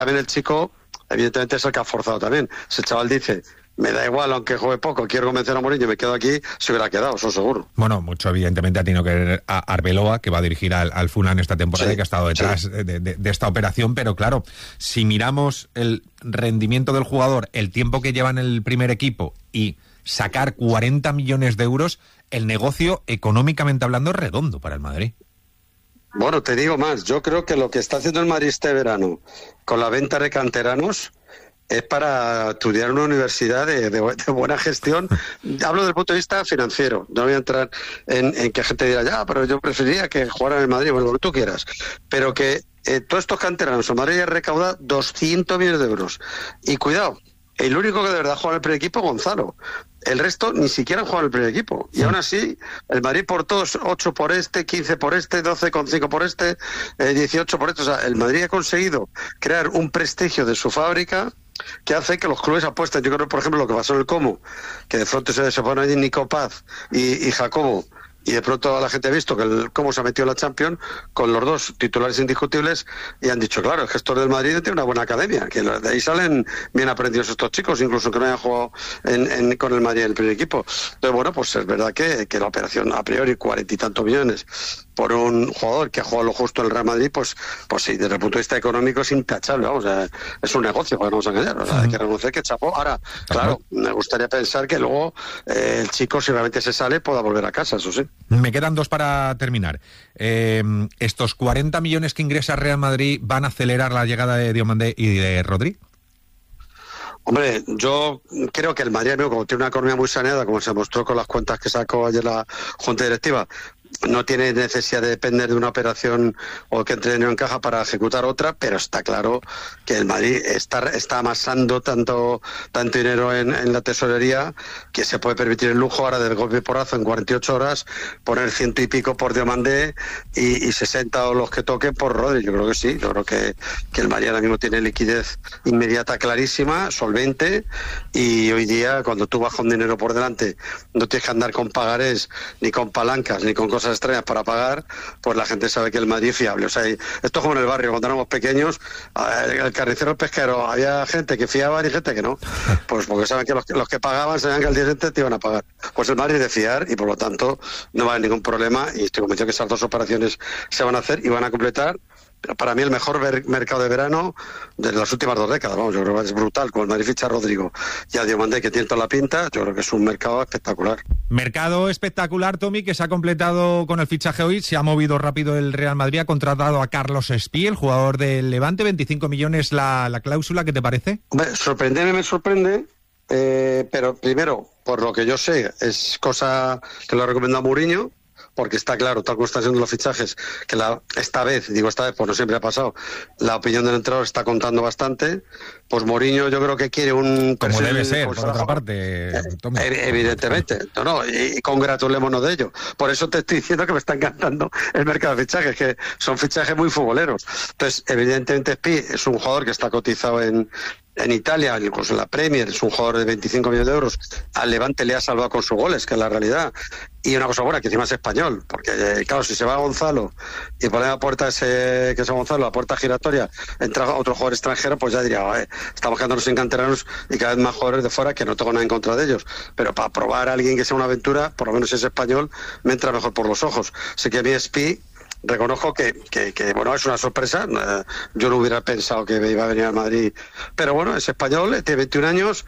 también el chico, evidentemente es el que ha forzado también. Si el chaval dice, me da igual, aunque juegue poco, quiero convencer a Mourinho, me quedo aquí, se hubiera quedado, eso seguro. Bueno, mucho evidentemente ha tenido que ver a Arbeloa, que va a dirigir al Fulham esta temporada, y que ha estado detrás de esta operación, pero claro, si miramos el rendimiento del jugador, el tiempo que lleva en el primer equipo y sacar 40 millones de euros, el negocio, económicamente hablando, es redondo para el Madrid. Bueno, te digo más, yo creo que lo que está haciendo el Madrid este verano con la venta de canteranos es para estudiar una universidad de buena gestión. Hablo desde el punto de vista financiero. No voy a entrar en que gente dirá, ya, pero yo preferiría que jugara en el Madrid, bueno, lo que tú quieras. Pero que todos estos canteranos, el Madrid ya recauda 200 millones de euros. Y cuidado, el único que de verdad juega en el primer equipo es Gonzalo. El resto ni siquiera juega en el primer equipo. Y aún así, el Madrid por todos, 8 por este, 15 por este, 12,5 por este, 18 por este. O sea, el Madrid ha conseguido crear un prestigio de su fábrica que hace que los clubes apuesten. Yo creo, por ejemplo, lo que pasó en el Como, que de pronto se pone allí Nico Paz y Jacobo, y de pronto la gente ha visto que el Como se ha metido en la Champions con los dos titulares indiscutibles y han dicho, claro, el gestor del Madrid tiene una buena academia, que de ahí salen bien aprendidos estos chicos, incluso que no hayan jugado con el Madrid en el primer equipo. Entonces, bueno, pues es verdad que la operación a priori 40 y tantos millones por un jugador que ha jugado lo justo en el Real Madrid, pues sí, desde el punto de vista económico es intachable, vamos, es un negocio, no vamos a engañar, o sea, hay que reconocer que chapó. Ahora, claro, me gustaría pensar que luego el chico, si realmente se sale, pueda volver a casa, eso sí. Me quedan 2 para terminar. ¿Estos 40 millones que ingresa Real Madrid van a acelerar la llegada de Diomandé y de Rodri? Hombre, yo creo que el Madrid, como tiene una economía muy saneada, como se mostró con las cuentas que sacó ayer la Junta Directiva, no tiene necesidad de depender de una operación o que entre dinero en caja para ejecutar otra, pero está claro que el Madrid está amasando tanto dinero en la tesorería que se puede permitir el lujo ahora del golpe porazo en 48 horas, poner 100 y pico por Diomandé y 60 o los que toquen por Rodri. Yo creo que sí, yo creo que el Madrid ahora mismo tiene liquidez inmediata clarísima, solvente, y hoy día cuando tú vas con dinero por delante no tienes que andar con pagarés, ni con palancas, ni con cosas extrañas para pagar, pues la gente sabe que el Madrid es fiable. O sea, esto es como en el barrio, cuando éramos pequeños, el carnicero, el pesquero, había gente que fiaba y gente que no, pues porque saben que los que pagaban sabían que al día siguiente te iban a pagar. Pues el Madrid es de fiar y por lo tanto no va a haber ningún problema, y estoy convencido que esas 2 operaciones se van a hacer y van a completar para mí el mejor mercado de verano de las últimas 2 décadas. Vamos, yo creo que es brutal. Con el Madrid ficha a Rodrigo y a Diomandé, que tiene toda la pinta, yo creo que es un mercado espectacular. Mercado espectacular, Tommy, que se ha completado con el fichaje hoy. Se ha movido rápido el Real Madrid, ha contratado a Carlos Espí, el jugador del Levante, 25 millones la cláusula. ¿Qué te parece? Me sorprende, pero primero, por lo que yo sé, es cosa que lo ha recomendado Mourinho, porque está claro, tal como están siendo los fichajes, que esta vez, pues no siempre ha pasado, la opinión del entrenador está contando bastante. Pues Mourinho yo creo que quiere un como perfil, debe ser, pues, por otra parte, Tommy. Evidentemente, y congratulémonos de ello. Por eso te estoy diciendo que me está encantando el mercado de fichajes, que son fichajes muy futboleros. Entonces, evidentemente Spi es un jugador que está cotizado en Italia, incluso en la Premier, es un jugador de 25 millones de euros. Al Levante le ha salvado con sus goles, que es la realidad. Y una cosa buena, que encima es español, porque claro, si se va a Gonzalo y pone la puerta que es Gonzalo, la puerta giratoria, entra otro jugador extranjero, pues ya diría, estamos quedándonos sin canteranos y cada vez más jugadores de fuera, que no tengo nada en contra de ellos. Pero para probar a alguien que sea una aventura, por lo menos si es español, me entra mejor por los ojos. Así que a mí Spi, reconozco que bueno, es una sorpresa. Yo no hubiera pensado que iba a venir al Madrid, pero bueno, es español, tiene 21 años,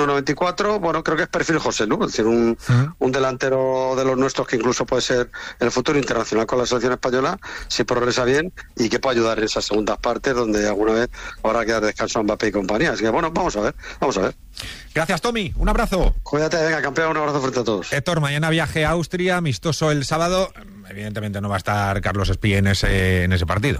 1,94, bueno, creo que es perfil José Lu, es decir, un delantero de los nuestros que incluso puede ser en el futuro internacional con la selección española, si progresa bien, y que puede ayudar en esas segundas partes donde alguna vez habrá que dar descanso a Mbappé y compañía. Así que bueno, vamos a ver. Gracias, Tommy, un abrazo. Cuídate, venga, campeón, un abrazo frente a todos. Héctor, mañana viaje a Austria, amistoso el sábado. Evidentemente no va a estar Carlos Espí en ese partido.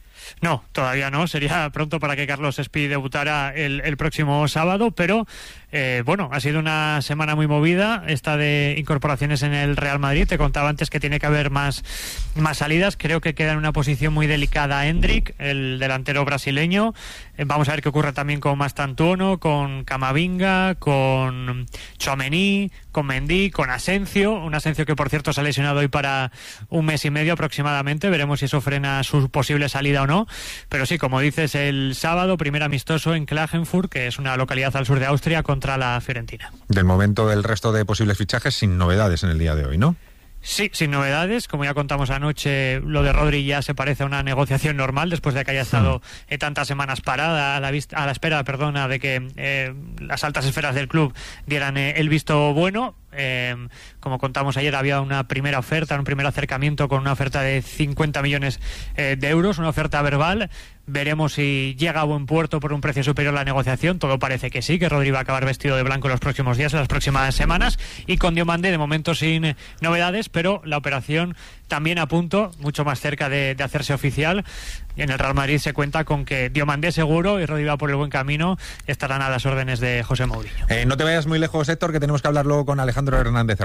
No, todavía no. Sería pronto para que Carlos Espí debutara el próximo sábado, pero bueno, ha sido una semana muy movida esta de incorporaciones en el Real Madrid. Te contaba antes que tiene que haber más salidas. Creo que queda en una posición muy delicada Endrick, el delantero brasileño. Vamos a ver qué ocurre también con Mastantuono, con Camavinga, con Tchouaméni, con Mendy, con Asensio. Un Asensio que, por cierto, se ha lesionado hoy para un mes y medio aproximadamente. Veremos si eso frena su posible salida o no. Pero sí, como dices, el sábado, primer amistoso en Klagenfurt, que es una localidad al sur de Austria, contra la Fiorentina. Del momento del resto de posibles fichajes, sin novedades en el día de hoy, ¿no? Sí, sin novedades. Como ya contamos anoche, lo de Rodri ya se parece a una negociación normal después de que haya estado tantas semanas parada a la espera, de que las altas esferas del club dieran el visto bueno. Como contamos ayer, había una primera oferta, un primer acercamiento con una oferta de 50 millones de euros, una oferta verbal. Veremos si llega a buen puerto por un precio superior a la negociación. Todo parece que sí, que Rodri va a acabar vestido de blanco en los próximos días, en las próximas semanas. Y con Diomandé, de momento sin novedades, pero la operación también a punto, mucho más cerca de hacerse oficial. Y en el Real Madrid se cuenta con que Diomandé seguro y Rodri va por el buen camino, estarán a las órdenes de José Mourinho. No te vayas muy lejos, Héctor, que tenemos que hablar luego con Alejandro Hernández,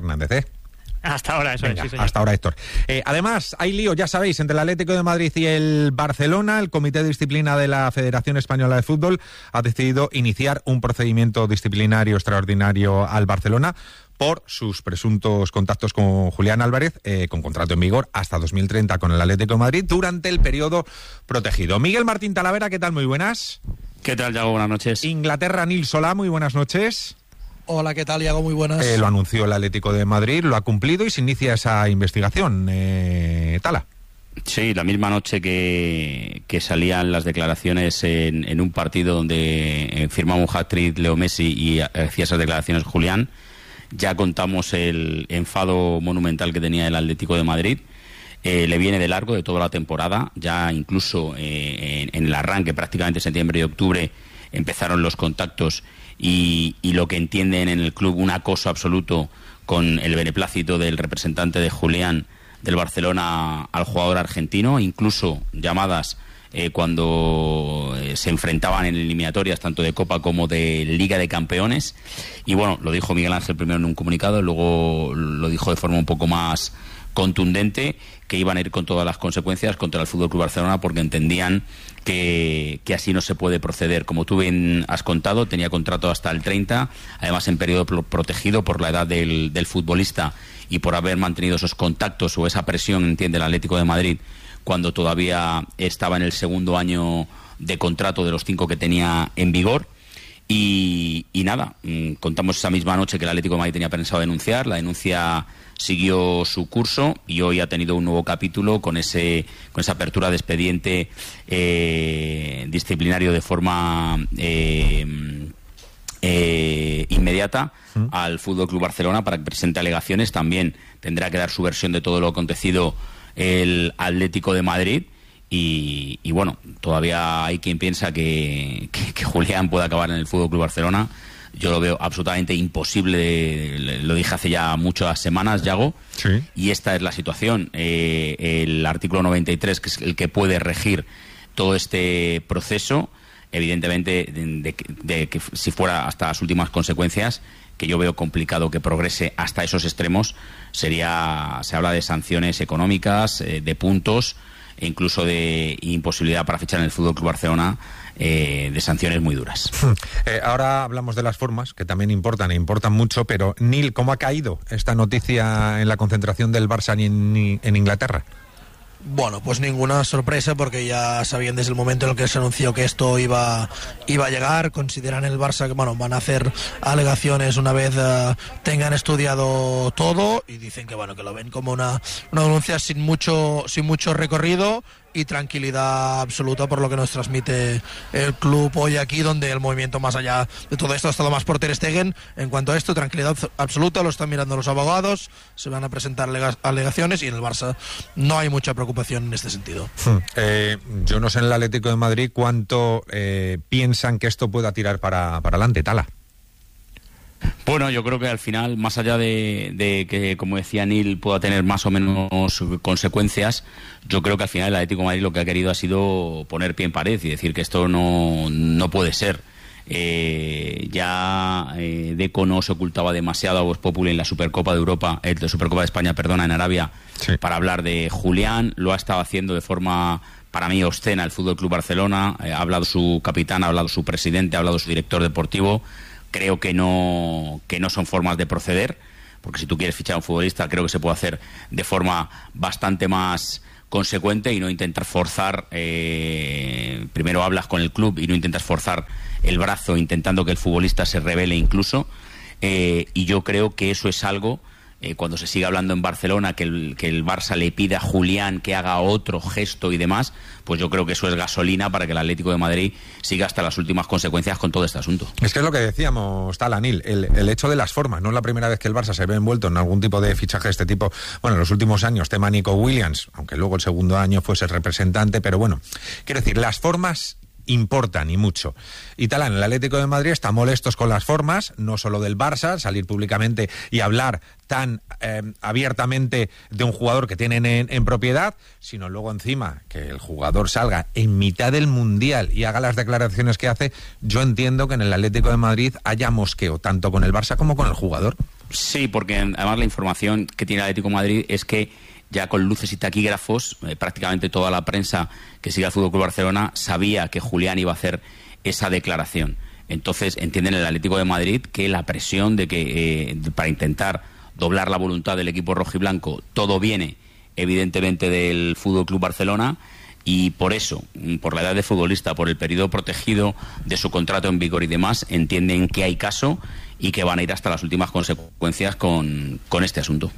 Hasta ahora, eso. Venga, sí, señor. Hasta ahora, Héctor. Además, hay lío, ya sabéis, entre el Atlético de Madrid y el Barcelona. El Comité de Disciplina de la Federación Española de Fútbol ha decidido iniciar un procedimiento disciplinario extraordinario al Barcelona por sus presuntos contactos con Julián Álvarez, con contrato en vigor hasta 2030 con el Atlético de Madrid, durante el periodo protegido. Miguel Martín Talavera, ¿qué tal? Muy buenas. ¿Qué tal, Yago? Buenas noches. Inglaterra, Nil Solá, muy buenas noches. Hola, ¿qué tal, Iago? Muy buenas. Lo anunció el Atlético de Madrid, lo ha cumplido y se inicia esa investigación. Tala. Sí, la misma noche que salían las declaraciones en un partido donde firmaba un hat-trick Leo Messi y hacía esas declaraciones Julián, ya contamos el enfado monumental que tenía el Atlético de Madrid. Le viene de largo de toda la temporada, ya incluso en el arranque, prácticamente septiembre y octubre, empezaron los contactos y lo que entienden en el club un acoso absoluto con el beneplácito del representante de Julián del Barcelona al jugador argentino, incluso llamadas cuando se enfrentaban en eliminatorias tanto de Copa como de Liga de Campeones. Y bueno, lo dijo Miguel Ángel primero en un comunicado, luego lo dijo de forma un poco más contundente, que iban a ir con todas las consecuencias contra el FC Barcelona porque entendían que así no se puede proceder. Como tú bien has contado, tenía contrato hasta el 30, además en periodo protegido por la edad del futbolista y por haber mantenido esos contactos o esa presión, entiende el Atlético de Madrid, cuando todavía estaba en el segundo año de contrato de los 5 que tenía en vigor. Y nada, contamos esa misma noche que el Atlético de Madrid tenía pensado denunciar. La denuncia siguió su curso y hoy ha tenido un nuevo capítulo con esa apertura de expediente disciplinario de forma inmediata al FC Barcelona para que presente alegaciones. También tendrá que dar su versión de todo lo acontecido el Atlético de Madrid. Y bueno, todavía hay quien piensa que Julián puede acabar en el FC Barcelona. Yo lo veo absolutamente imposible, lo dije hace ya muchas semanas, Yago, sí. Y esta es la situación. El artículo 93, que es el que puede regir todo este proceso, evidentemente, de que si fuera hasta las últimas consecuencias, que yo veo complicado que progrese hasta esos extremos, se habla de sanciones económicas, de puntos, e incluso de imposibilidad para fichar en el FC Barcelona, de sanciones muy duras. Ahora hablamos de las formas, que también importan mucho, pero Nil, ¿cómo ha caído esta noticia en la concentración del Barça en Inglaterra? Bueno, pues ninguna sorpresa, porque ya sabían desde el momento en el que se anunció que esto iba a llegar. Consideran el Barça que van a hacer alegaciones una vez tengan estudiado todo, y dicen que que lo ven como una denuncia sin mucho recorrido y tranquilidad absoluta, por lo que nos transmite el club hoy aquí, donde el movimiento más allá de todo esto ha estado más por Ter Stegen. En cuanto a esto, tranquilidad absoluta, lo están mirando los abogados, se van a presentar alegaciones, y en el Barça no hay mucha preocupación en este sentido. Yo no sé en el Atlético de Madrid cuánto piensan que esto pueda tirar para adelante, Tala. Bueno, yo creo que al final, más allá de que, como decía Nil, pueda tener más o menos consecuencias, yo creo que al final el Atlético de Madrid lo que ha querido ha sido poner pie en pared y decir que esto no puede ser. Deco no se ocultaba demasiado a Vox Populi en la Supercopa de Europa, Supercopa de España, en Arabia, sí, para hablar de Julián. Lo ha estado haciendo de forma para mí obscena el Fútbol Club Barcelona. Ha hablado su capitán, ha hablado su presidente, ha hablado su director deportivo. Creo que no son formas de proceder, porque si tú quieres fichar a un futbolista, creo que se puede hacer de forma bastante más consecuente y no intentar forzar. Primero hablas con el club y no intentas forzar el brazo intentando que el futbolista se rebele incluso. Y yo creo que eso es algo, cuando se sigue hablando en Barcelona que el Barça le pide a Julián que haga otro gesto y demás, pues yo creo que eso es gasolina para que el Atlético de Madrid siga hasta las últimas consecuencias con todo este asunto. Es que es lo que decíamos, Anil, el hecho de las formas. No es la primera vez que el Barça se ve envuelto en algún tipo de fichaje de este tipo. Bueno, en los últimos años, tema Nico Williams, aunque luego el segundo año fuese el representante, pero bueno, quiero decir, las formas importan y mucho. Y Talán, el Atlético de Madrid está molestos con las formas, no solo del Barça, salir públicamente y hablar tan abiertamente de un jugador que tienen en propiedad, sino luego encima que el jugador salga en mitad del Mundial y haga las declaraciones que hace. Yo entiendo que en el Atlético de Madrid haya mosqueo, tanto con el Barça como con el jugador. Sí, porque además la información que tiene el Atlético de Madrid es que ya con luces y taquígrafos, prácticamente toda la prensa que sigue al Fútbol Club Barcelona sabía que Julián iba a hacer esa declaración. Entonces entienden el Atlético de Madrid que la presión de que para intentar doblar la voluntad del equipo rojiblanco, todo viene evidentemente del Fútbol Club Barcelona, y por eso, por la edad de futbolista, por el periodo protegido de su contrato en vigor y demás, entienden que hay caso y que van a ir hasta las últimas consecuencias con este asunto.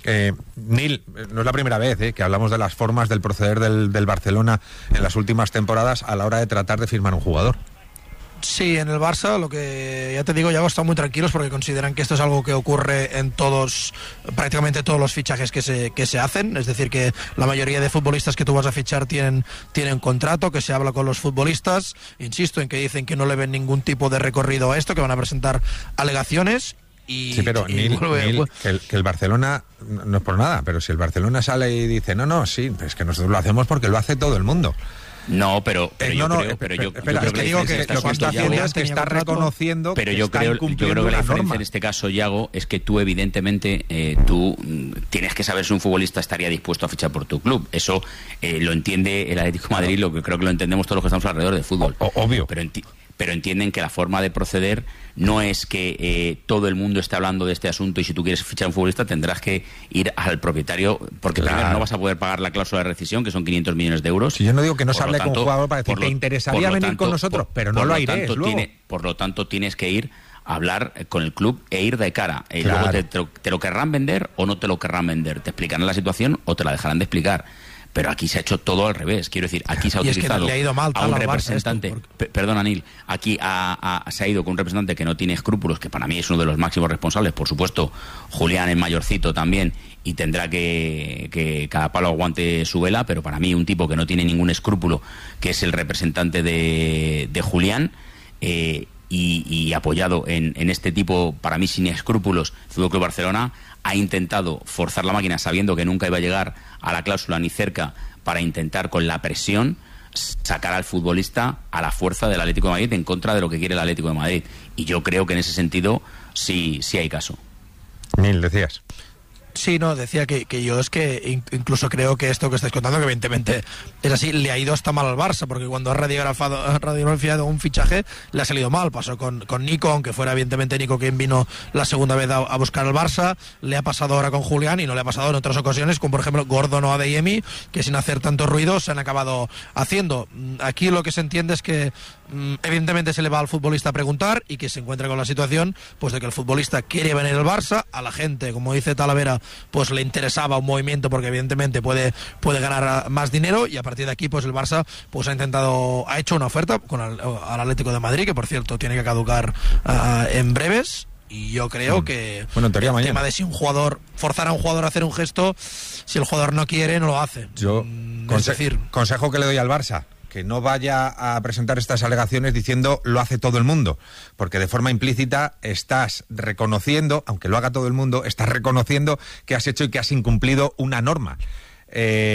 Nil, no es la primera vez que hablamos de las formas del proceder del Barcelona en las últimas temporadas a la hora de tratar de firmar un jugador. Sí, en el Barça, lo que ya te digo, ya están muy tranquilos porque consideran que esto es algo que ocurre en prácticamente todos los fichajes que se hacen. Es decir, que la mayoría de futbolistas que tú vas a fichar tienen contrato, que se habla con los futbolistas. Insisto en que dicen que no le ven ningún tipo de recorrido a esto, que van a presentar alegaciones. Sí, pero Nil, que el Barcelona, no es por nada, pero si el Barcelona sale y dice, no, sí, es que nosotros lo hacemos porque lo hace todo el mundo. No, pero yo creo que lo que está haciendo es que está reconociendo pero yo creo que la diferencia en este caso, Yago, es que tú evidentemente tú tienes que saber si un futbolista estaría dispuesto a fichar por tu club. Eso lo entiende el Atlético de Madrid, lo que creo que lo entendemos todos los que estamos alrededor del fútbol. Obvio. Pero entienden que la forma de proceder no es que todo el mundo esté hablando de este asunto y si tú quieres fichar a un futbolista tendrás que ir al propietario, porque primero no vas a poder pagar la cláusula de rescisión, que son 500 millones de euros. Si yo no digo que no se hable con un jugador para decir, te interesaría venir con nosotros, pero no lo iré. Por lo tanto, tienes que ir a hablar con el club e ir de cara. Claro. Luego te lo querrán vender o no te lo querrán vender. Te explicarán la situación o te la dejarán de explicar. Pero aquí se ha hecho todo al revés. Quiero decir, aquí se ha utilizado a un representante. Perdona, Nil. Aquí se ha ido con un representante que no tiene escrúpulos, que para mí es uno de los máximos responsables. Por supuesto, Julián es mayorcito también y tendrá que cada palo aguante su vela. Pero para mí, un tipo que no tiene ningún escrúpulo, que es el representante de Julián, y apoyado en este tipo, para mí sin escrúpulos, Fútbol Club Barcelona ha intentado forzar la máquina sabiendo que nunca iba a llegar a la cláusula ni cerca, para intentar con la presión sacar al futbolista a la fuerza del Atlético de Madrid en contra de lo que quiere el Atlético de Madrid. Y yo creo que en ese sentido sí hay caso. Nil, decías. Sí, no, decía que yo es que incluso creo que esto que estáis contando, que evidentemente es así, le ha ido hasta mal al Barça, porque cuando ha radiografiado un fichaje le ha salido mal. Pasó con Nico, aunque fuera evidentemente Nico quien vino la segunda vez a buscar al Barça, le ha pasado ahora con Julián y no le ha pasado en otras ocasiones, como por ejemplo Gordon o Adeyemi, que sin hacer tanto ruido se han acabado haciendo. Aquí lo que se entiende es que evidentemente se le va al futbolista a preguntar y que se encuentra con la situación pues de que el futbolista quiere venir al Barça, a la gente, como dice Talavera, pues le interesaba un movimiento porque evidentemente puede ganar más dinero, y a partir de aquí pues el Barça pues ha hecho una oferta al Atlético de Madrid, que por cierto tiene que caducar en breves. Y yo creo que en teoría el mañana. tema de si forzar a un jugador a hacer un gesto, si el jugador no quiere, no lo hace. Yo consejo que le doy al Barça, que no vaya a presentar estas alegaciones diciendo lo hace todo el mundo, porque de forma implícita estás reconociendo, aunque lo haga todo el mundo, estás reconociendo que has hecho y que has incumplido una norma.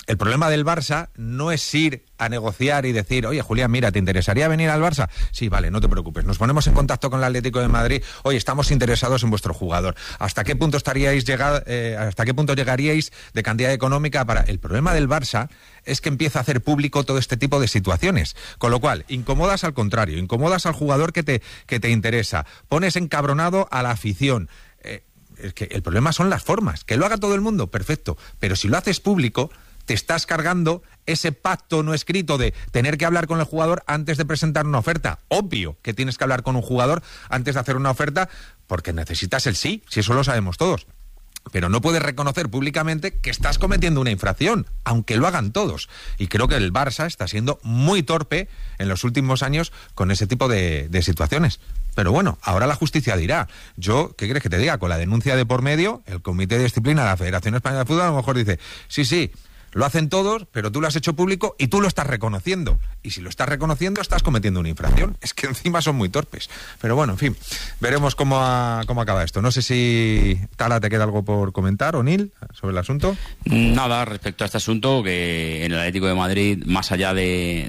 el problema del Barça no es ir a negociar y decir, oye, Julián, mira, ¿te interesaría venir al Barça? Sí, vale, no te preocupes, nos ponemos en contacto con el Atlético de Madrid, oye, estamos interesados en vuestro jugador. ¿Hasta qué punto llegaríais de cantidad económica para...? El problema del Barça es que empieza a hacer público todo este tipo de situaciones, con lo cual, incomodas al contrario, incomodas al jugador que te interesa, pones encabronado a la afición. Es que el problema son las formas, que lo haga todo el mundo, perfecto, pero si lo haces público, te estás cargando ese pacto no escrito de tener que hablar con el jugador antes de presentar una oferta. Obvio que tienes que hablar con un jugador antes de hacer una oferta porque necesitas el sí, si eso lo sabemos todos. Pero no puedes reconocer públicamente que estás cometiendo una infracción, aunque lo hagan todos. Y creo que el Barça está siendo muy torpe en los últimos años con ese tipo de situaciones. Pero bueno, ahora la justicia dirá. Yo, ¿qué crees que te diga? Con la denuncia de por medio, el Comité de Disciplina de la Federación Española de Fútbol a lo mejor dice, sí, lo hacen todos, pero tú lo has hecho público y tú lo estás reconociendo. Y si lo estás reconociendo, estás cometiendo una infracción. Es que encima son muy torpes. Pero bueno, en fin, veremos cómo acaba esto. No sé si, Tala, ¿te queda algo por comentar, O'Neill, sobre el asunto? Nada, respecto a este asunto, que en el Atlético de Madrid, más allá de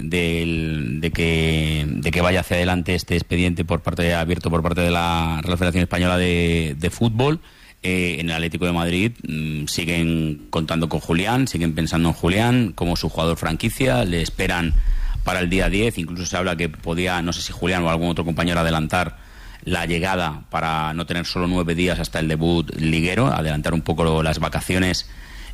que vaya hacia adelante este expediente abierto por parte de la Real Federación Española de Fútbol, en el Atlético de Madrid siguen contando con Julián, siguen pensando en Julián como su jugador franquicia, le esperan para el día 10, incluso se habla que podía, no sé si Julián o algún otro compañero, adelantar la llegada para no tener solo 9 días hasta el debut liguero, adelantar un poco las vacaciones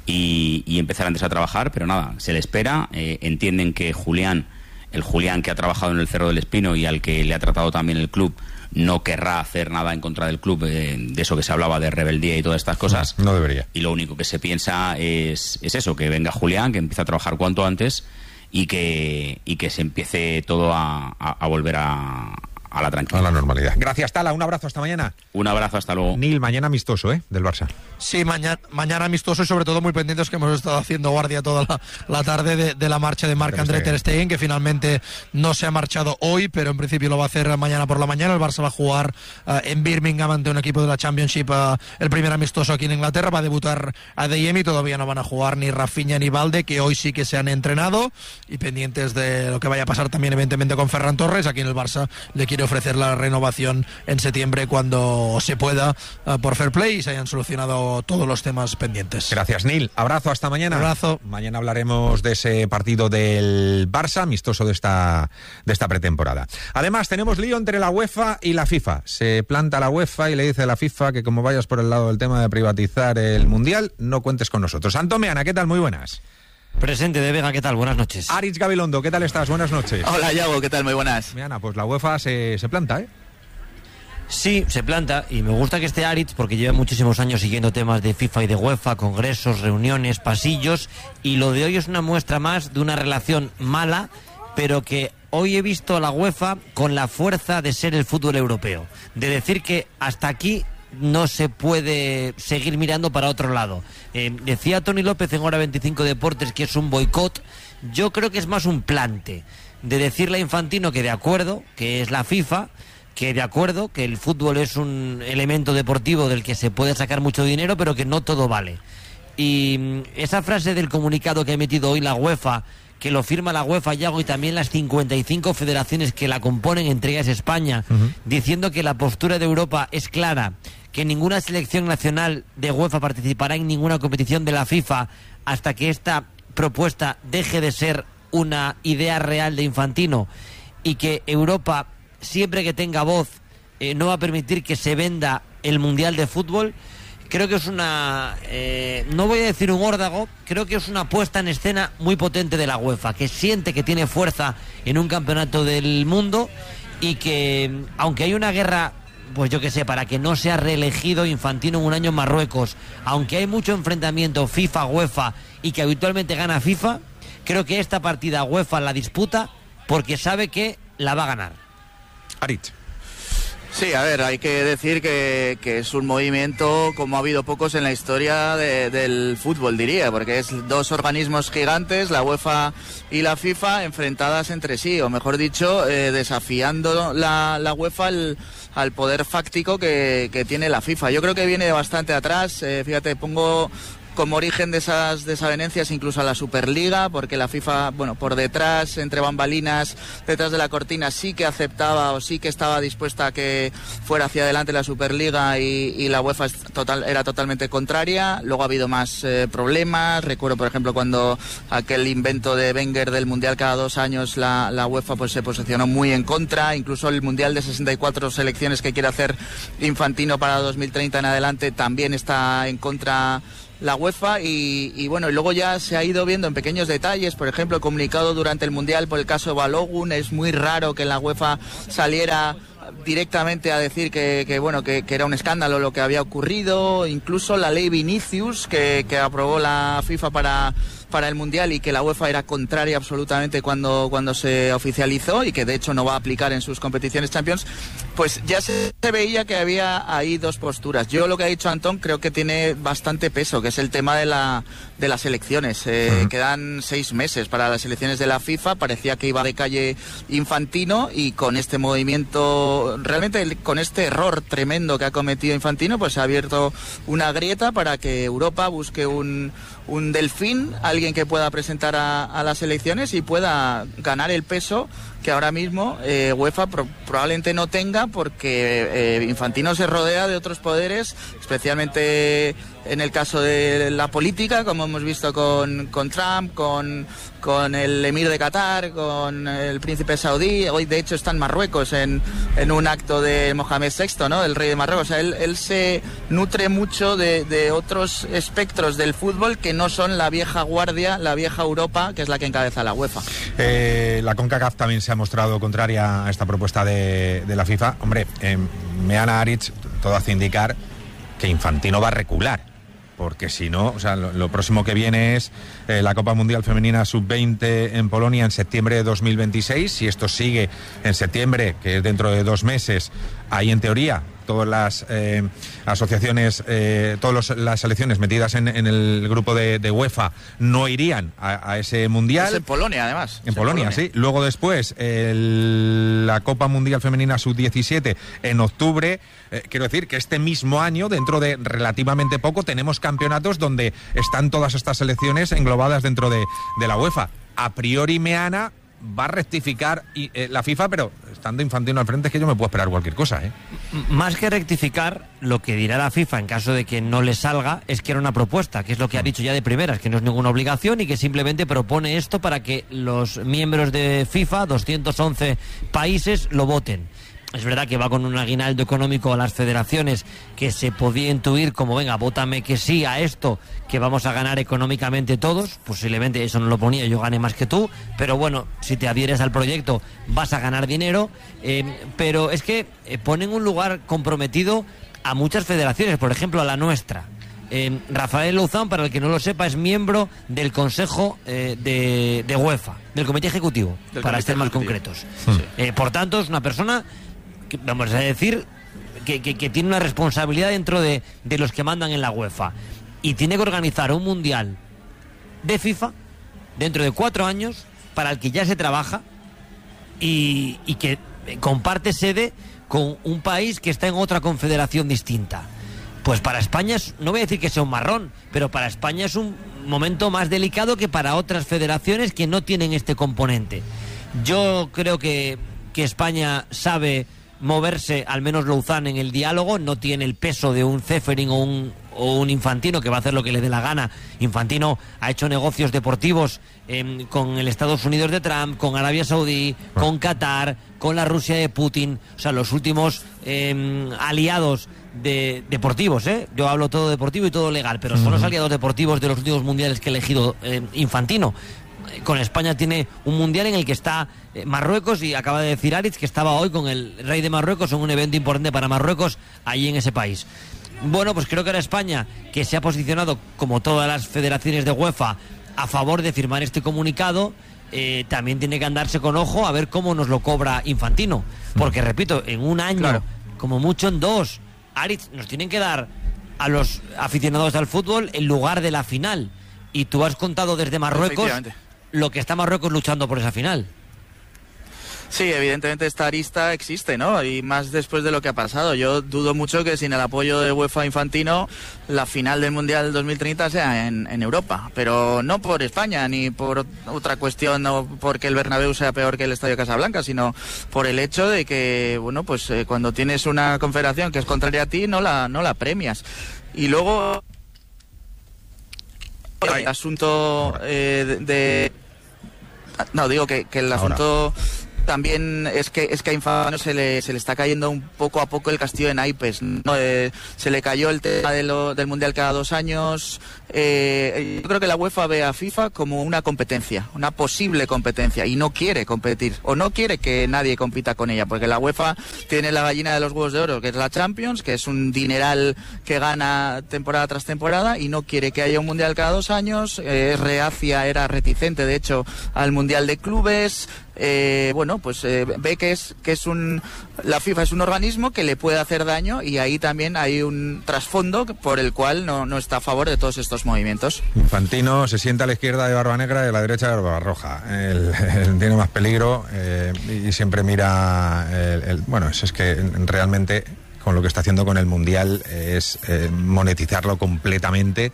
y empezar antes a trabajar, pero nada, se le espera, entienden que Julián, el Julián que ha trabajado en el Cerro del Espino y al que le ha tratado también el club, no querrá hacer nada en contra del club, de eso que se hablaba de rebeldía y todas estas cosas. No debería. Y lo único que se piensa es eso, que venga Julián, que empiece a trabajar cuanto antes y que se empiece todo a volver a la tranquilidad. A la normalidad. Gracias, Tala. Un abrazo, hasta mañana. Un abrazo, hasta luego. Neil, mañana amistoso, del Barça. Sí, mañana amistoso y sobre todo muy pendientes, que hemos estado haciendo guardia toda la tarde de la marcha de Marc-André Ter Stegen, que finalmente no se ha marchado hoy, pero en principio lo va a hacer mañana por la mañana. El Barça va a jugar en Birmingham ante un equipo de la Championship, el primer amistoso aquí en Inglaterra. Va a debutar Adeyemi, todavía no van a jugar ni Rafinha ni Balde, que hoy sí que se han entrenado, y pendientes de lo que vaya a pasar también evidentemente con Ferran Torres. Aquí en el Barça le quiere ofrecer la renovación en septiembre cuando se pueda, por fair play, y se hayan solucionado todos los temas pendientes. Gracias, Neil. Abrazo, hasta mañana. Abrazo. Mañana hablaremos de ese partido del Barça, amistoso de esta pretemporada. Además, tenemos lío entre la UEFA y la FIFA. Se planta la UEFA y le dice a la FIFA que como vayas por el lado del tema de privatizar el Mundial, no cuentes con nosotros. Antón Meana, ¿qué tal? Muy buenas. Presente de Vega, ¿qué tal? Buenas noches. Aritz Gabilondo, ¿qué tal estás? Buenas noches. Hola, Yago, ¿qué tal? Muy buenas. Meana, pues la UEFA se planta, ¿eh? Sí, se planta, y me gusta que esté Aritz porque lleva muchísimos años siguiendo temas de FIFA y de UEFA, congresos, reuniones, pasillos, y lo de hoy es una muestra más de una relación mala, pero que hoy he visto a la UEFA con la fuerza de ser el fútbol europeo, de decir que hasta aquí no se puede seguir mirando para otro lado. Decía Tony López en Hora 25 Deportes que es un boicot. Yo creo que es más un plante de decirle a Infantino que de acuerdo, que es la FIFA, que de acuerdo, que el fútbol es un elemento deportivo del que se puede sacar mucho dinero, pero que no todo vale. Y esa frase del comunicado que ha emitido hoy la UEFA, que lo firma la UEFA, Yago, y también las 55 federaciones que la componen, entre ellas España, diciendo que la postura de Europa es clara, que ninguna selección nacional de UEFA participará en ninguna competición de la FIFA hasta que esta propuesta deje de ser una idea real de Infantino, y que Europa, siempre que tenga voz, no va a permitir que se venda el Mundial de Fútbol. Creo que es una, no voy a decir un órdago, creo que es una puesta en escena muy potente de la UEFA, que siente que tiene fuerza en un campeonato del mundo, y que, aunque hay una guerra, pues yo que sé, para que no sea reelegido Infantino en un año en Marruecos, aunque hay mucho enfrentamiento FIFA-UEFA y que habitualmente gana FIFA, creo que esta partida UEFA la disputa porque sabe que la va a ganar. Aritz. Sí, a ver, hay que decir que es un movimiento como ha habido pocos en la historia del fútbol, diría, porque es dos organismos gigantes, la UEFA y la FIFA, enfrentadas entre sí, o mejor dicho, desafiando la UEFA al poder fáctico que tiene la FIFA. Yo creo que viene bastante atrás. Fíjate, pongo como origen de esas desavenencias incluso a la Superliga, porque la FIFA, bueno, por detrás, entre bambalinas, detrás de la cortina, sí que aceptaba o sí que estaba dispuesta a que fuera hacia adelante la Superliga y la UEFA era totalmente contraria. Luego ha habido más problemas. Recuerdo, por ejemplo, cuando aquel invento de Wenger del Mundial cada 2 años, la UEFA pues se posicionó muy en contra. Incluso el Mundial de 64 selecciones que quiere hacer Infantino para 2030 en adelante también está en contra la UEFA y bueno, y luego ya se ha ido viendo en pequeños detalles. Por ejemplo, el comunicado durante el Mundial por el caso Balogun. Es muy raro que la UEFA saliera directamente a decir que era un escándalo lo que había ocurrido. Incluso la ley Vinicius que aprobó la FIFA para el Mundial y que la UEFA era contraria absolutamente cuando se oficializó y que de hecho no va a aplicar en sus competiciones Champions, pues ya se veía que había ahí dos posturas. Yo lo que ha dicho Antón creo que tiene bastante peso, que es el tema de las elecciones. Quedan 6 meses para las elecciones de la FIFA. Parecía que iba de calle Infantino y con este movimiento, realmente con este error tremendo que ha cometido Infantino, pues se ha abierto una grieta para que Europa busque un delfín, alguien que pueda presentar a las elecciones y pueda ganar el peso que ahora mismo UEFA probablemente no tenga, porque Infantino se rodea de otros poderes, especialmente en el caso de la política, como hemos visto con Trump, con el emir de Qatar, con el príncipe saudí. Hoy de hecho está en Marruecos en un acto de Mohamed VI, ¿no?, el rey de Marruecos. O sea, él se nutre mucho de otros espectros del fútbol que no son la vieja guardia, la vieja Europa, que es la que encabeza la UEFA. La CONCACAF también se ha mostrado contraria a esta propuesta de la FIFA. Hombre, Meana Aritz, todo hace indicar que Infantino va a recular, porque si no, o sea, lo próximo que viene es la Copa Mundial Femenina Sub-20 en Polonia en septiembre de 2026. Si esto sigue en septiembre, que es dentro de 2 meses, ahí en teoría todas las asociaciones, todas las selecciones metidas en el grupo de UEFA no irían a ese mundial. Es en Polonia, además. En Polonia, sí. Luego después la Copa Mundial Femenina Sub-17 en octubre. Quiero decir que este mismo año, dentro de relativamente poco, tenemos campeonatos donde están todas estas selecciones englobadas dentro de la UEFA. A priori Meana va a rectificar la FIFA, pero estando Infantino al frente es que yo me puedo esperar cualquier cosa, ¿eh? Más que rectificar, lo que dirá la FIFA en caso de que no le salga es que era una propuesta, que es lo que ha dicho ya de primeras, que no es ninguna obligación y que simplemente propone esto para que los miembros de FIFA, 211 países, lo voten. Es verdad que va con un aguinaldo económico a las federaciones que se podía intuir como, venga, vótame que sí a esto, que vamos a ganar económicamente todos. Posiblemente eso no lo ponía, yo gane más que tú, pero bueno, si te adhieres al proyecto vas a ganar dinero. Pero es que pone en un lugar comprometido a muchas federaciones, por ejemplo a la nuestra. Rafael Louzán, para el que no lo sepa, es miembro del Consejo de UEFA, del Comité Ejecutivo, para ser más concretos. Sí. Por tanto, es una persona que, vamos a decir, que tiene una responsabilidad dentro de los que mandan en la UEFA. Y tiene que organizar un mundial de FIFA dentro de 4 años, para el que ya se trabaja y que comparte sede con un país que está en otra confederación distinta. Pues para España, no voy a decir que sea un marrón, pero para España es un momento más delicado que para otras federaciones que no tienen este componente. Yo creo que España sabe moverse, al menos Louzán, en el diálogo. No tiene el peso de un Ceferin o un Infantino, que va a hacer lo que le dé la gana. Infantino ha hecho negocios deportivos con el Estados Unidos de Trump, con Arabia Saudí, con Qatar, con la Rusia de Putin. O sea, los últimos aliados deportivos, yo hablo todo deportivo y todo legal, pero son los aliados deportivos de los últimos mundiales que ha elegido Infantino. Con España tiene un mundial en el que está Marruecos, y acaba de decir Aritz que estaba hoy con el rey de Marruecos en un evento importante para Marruecos allí en ese país. Bueno, pues creo que era España, que se ha posicionado, como todas las federaciones de UEFA, a favor de firmar este comunicado. También tiene que andarse con ojo a ver cómo nos lo cobra Infantino, porque repito, en un año, claro, como mucho en 2, Aritz, nos tienen que dar a los aficionados al fútbol el lugar de la final, y tú has contado desde Marruecos lo que está Marruecos luchando por esa final. Sí, evidentemente esta arista existe, ¿no? Y más después de lo que ha pasado. Yo dudo mucho que sin el apoyo de UEFA Infantino la final del Mundial 2030 sea en Europa. Pero no por España ni por otra cuestión, no porque el Bernabéu sea peor que el Estadio Casablanca, sino por el hecho de que, bueno, pues cuando tienes una confederación que es contraria a ti, no la premias. Y luego el asunto no, digo que el asunto también es que a Infantino se le está cayendo un poco a poco el castillo de naipes, ¿no? Se le cayó el tema del Mundial cada 2 años. Yo creo que la UEFA ve a FIFA como una competencia, una posible competencia, y no quiere competir, o no quiere que nadie compita con ella, porque la UEFA tiene la gallina de los huevos de oro, que es la Champions, que es un dineral que gana temporada tras temporada, y no quiere que haya un Mundial cada 2 años. Es reacia, era reticente, de hecho, al Mundial de Clubes. Bueno, pues ve que la FIFA es un organismo que le puede hacer daño, y ahí también hay un trasfondo por el cual no está a favor de todos estos movimientos. Infantino se sienta a la izquierda de Barba Negra y a la derecha de Barba Roja. Él tiene más peligro y siempre mira bueno, es que realmente con lo que está haciendo con el Mundial es monetizarlo completamente,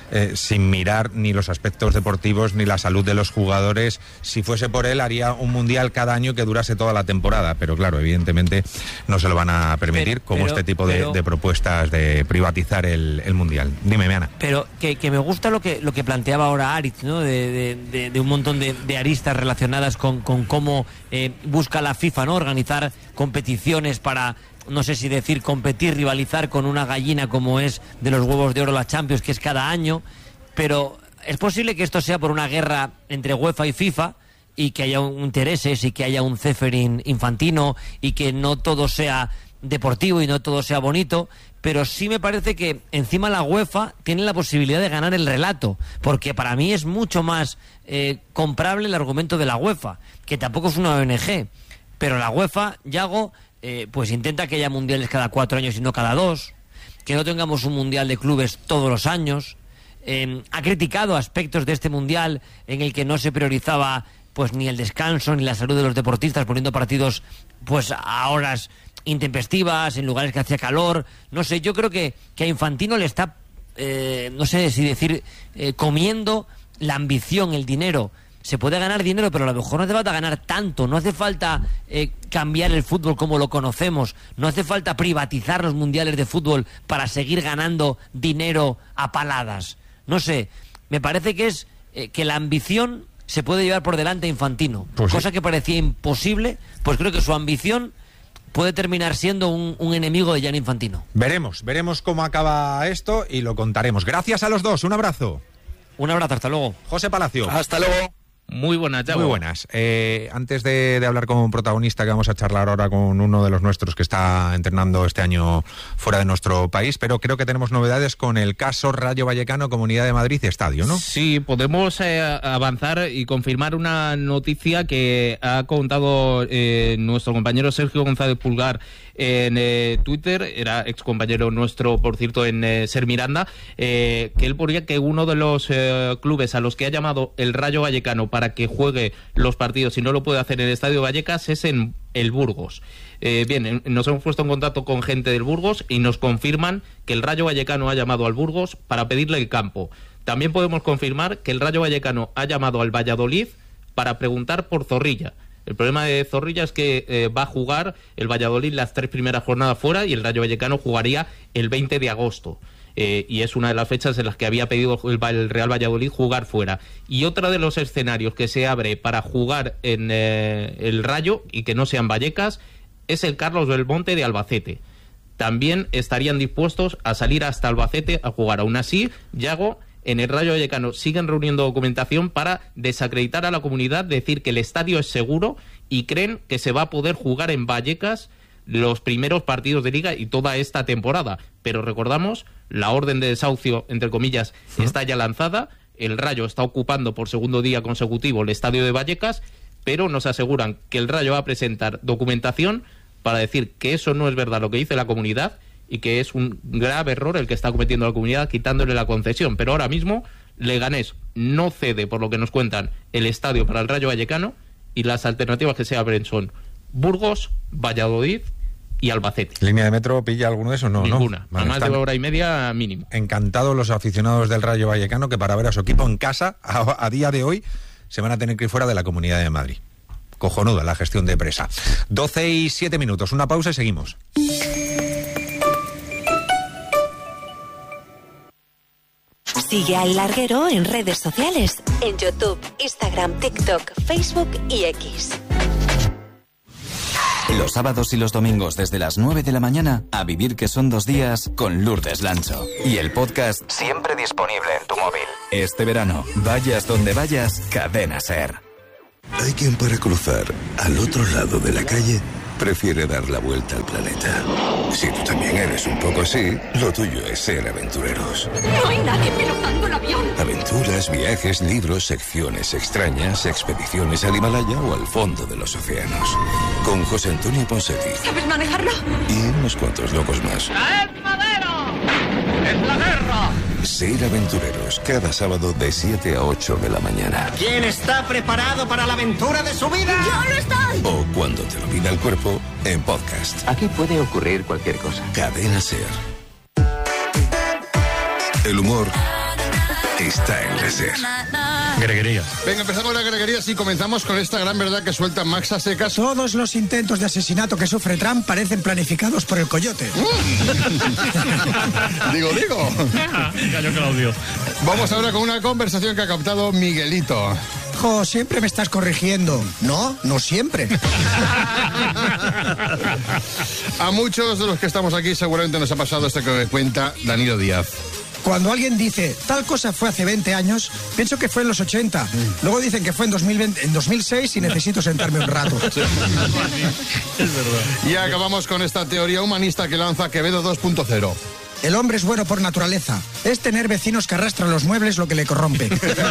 sin mirar ni los aspectos deportivos ni la salud de los jugadores. Si fuese por él, haría un Mundial cada año que durase toda la temporada, pero claro, evidentemente no se lo van a permitir, como este tipo de propuestas de privatizar el Mundial. Dime, Meana. Pero que me gusta lo que planteaba ahora Aritz, ¿no? De un montón de aristas relacionadas con cómo busca la FIFA, ¿no? Organizar competiciones para, no sé si decir competir, rivalizar con una gallina como es de los huevos de oro la Champions, que es cada año. Pero es posible que esto sea por una guerra entre UEFA y FIFA, y que haya intereses y que haya un Ceferin Infantino, y que no todo sea deportivo y no todo sea bonito. Pero sí me parece que encima la UEFA tiene la posibilidad de ganar el relato, porque para mí es mucho más comprable el argumento de la UEFA, que tampoco es una ONG, pero la UEFA, Yago, pues intenta que haya mundiales cada 4 años y no cada 2, que no tengamos un mundial de clubes todos los años. Ha criticado aspectos de este mundial en el que no se priorizaba pues ni el descanso ni la salud de los deportistas, poniendo partidos pues a horas intempestivas, en lugares que hacía calor. No sé, yo creo que a Infantino le está, no sé si decir, comiendo la ambición, el dinero. Se puede ganar dinero, pero a lo mejor no hace falta ganar tanto, no hace falta cambiar el fútbol como lo conocemos, no hace falta privatizar los mundiales de fútbol para seguir ganando dinero a paladas. No sé, me parece que es que la ambición se puede llevar por delante a Infantino, pues cosa que parecía imposible. Pues creo que su ambición puede terminar siendo un enemigo de Gianni Infantino. Veremos cómo acaba esto y lo contaremos. Gracias a los dos, un abrazo. Un abrazo, hasta luego. José Palacio. Hasta luego. Muy buenas, Yago. Muy buenas. Antes de hablar con un protagonista, que vamos a charlar ahora con uno de los nuestros que está entrenando este año fuera de nuestro país, pero creo que tenemos novedades con el caso Rayo Vallecano, Comunidad de Madrid y Estadio, ¿no? Sí, podemos avanzar y confirmar una noticia que ha contado nuestro compañero Sergio González Pulgar en Twitter, era excompañero nuestro, por cierto, en Ser Miranda, que él ponía que uno de los clubes a los que ha llamado el Rayo Vallecano para que juegue los partidos y no lo puede hacer en el Estadio Vallecas es en el Burgos. Bien, nos hemos puesto en contacto con gente del Burgos y nos confirman que el Rayo Vallecano ha llamado al Burgos para pedirle el campo. También podemos confirmar que el Rayo Vallecano ha llamado al Valladolid para preguntar por Zorrilla. El problema de Zorrilla es que va a jugar el Valladolid las 3 primeras jornadas fuera y el Rayo Vallecano jugaría el 20 de agosto. Y es una de las fechas en las que había pedido el Real Valladolid jugar fuera. Y otro de los escenarios que se abre para jugar en el Rayo y que no sean Vallecas es el Carlos Belmonte de Albacete. También estarían dispuestos a salir hasta Albacete a jugar. Aún así, Yago, en el Rayo Vallecano siguen reuniendo documentación para desacreditar a la comunidad, decir que el estadio es seguro y creen que se va a poder jugar en Vallecas los primeros partidos de Liga y toda esta temporada. Pero recordamos, la orden de desahucio, entre comillas, está ya lanzada. El Rayo está ocupando por segundo día consecutivo el estadio de Vallecas, pero nos aseguran que el Rayo va a presentar documentación para decir que eso no es verdad lo que dice la comunidad y que es un grave error el que está cometiendo la comunidad quitándole la concesión. Pero ahora mismo Leganés no cede, por lo que nos cuentan, el estadio para el Rayo Vallecano y las alternativas que se abren son Burgos, Valladolid y Albacete. ¿Línea de metro pilla alguno de esos? No, ninguna. Vale, a más de hora y media mínimo. Encantados los aficionados del Rayo Vallecano que para ver a su equipo en casa, a día de hoy, se van a tener que ir fuera de la Comunidad de Madrid. Cojonuda la gestión de presa. 12:07, una pausa y seguimos. Sigue a El Larguero en redes sociales, en YouTube, Instagram, TikTok, Facebook y X. Los sábados y los domingos desde las 9 de la mañana, a vivir que son 2 días con Lourdes Lancho. Y el podcast siempre disponible en tu móvil. Este verano, vayas donde vayas, Cadena SER. Hay quien para cruzar al otro lado de la calle prefiere dar la vuelta al planeta. Si tú también eres un poco así, lo tuyo es ser aventureros. No hay nadie pilotando el avión. Aventuras, viajes, libros, secciones extrañas, expediciones al Himalaya o al fondo de los océanos. Con José Antonio Ponseti. ¿Sabes manejarlo? Y unos cuantos locos más. ¡Es madero! ¡Es la guerra! Ser aventureros, cada sábado de 7 a 8 de la mañana. ¿Quién está preparado para la aventura de su vida? ¡Yo lo estoy! O cuando te lo pida el cuerpo, en podcast. Aquí puede ocurrir cualquier cosa. Cadena SER. El humor está en la SER. Greguerías. Venga, empezamos las greguerías y comenzamos con esta gran verdad que suelta Max a secas. Todos los intentos de asesinato que sufre Trump parecen planificados por el coyote. Digo. Cayó Claudio. Vamos ahora con una conversación que ha captado Miguelito. Jo, siempre me estás corrigiendo. No siempre. A muchos de los que estamos aquí seguramente nos ha pasado esto que cuenta Danilo Díaz. Cuando alguien dice, tal cosa fue hace 20 años, pienso que fue en los 80. Luego dicen que fue en 2006 y necesito sentarme un rato. Sí. Es verdad. Y acabamos con esta teoría humanista que lanza Quevedo 2.0. El hombre es bueno por naturaleza. Es tener vecinos que arrastran los muebles lo que le corrompe.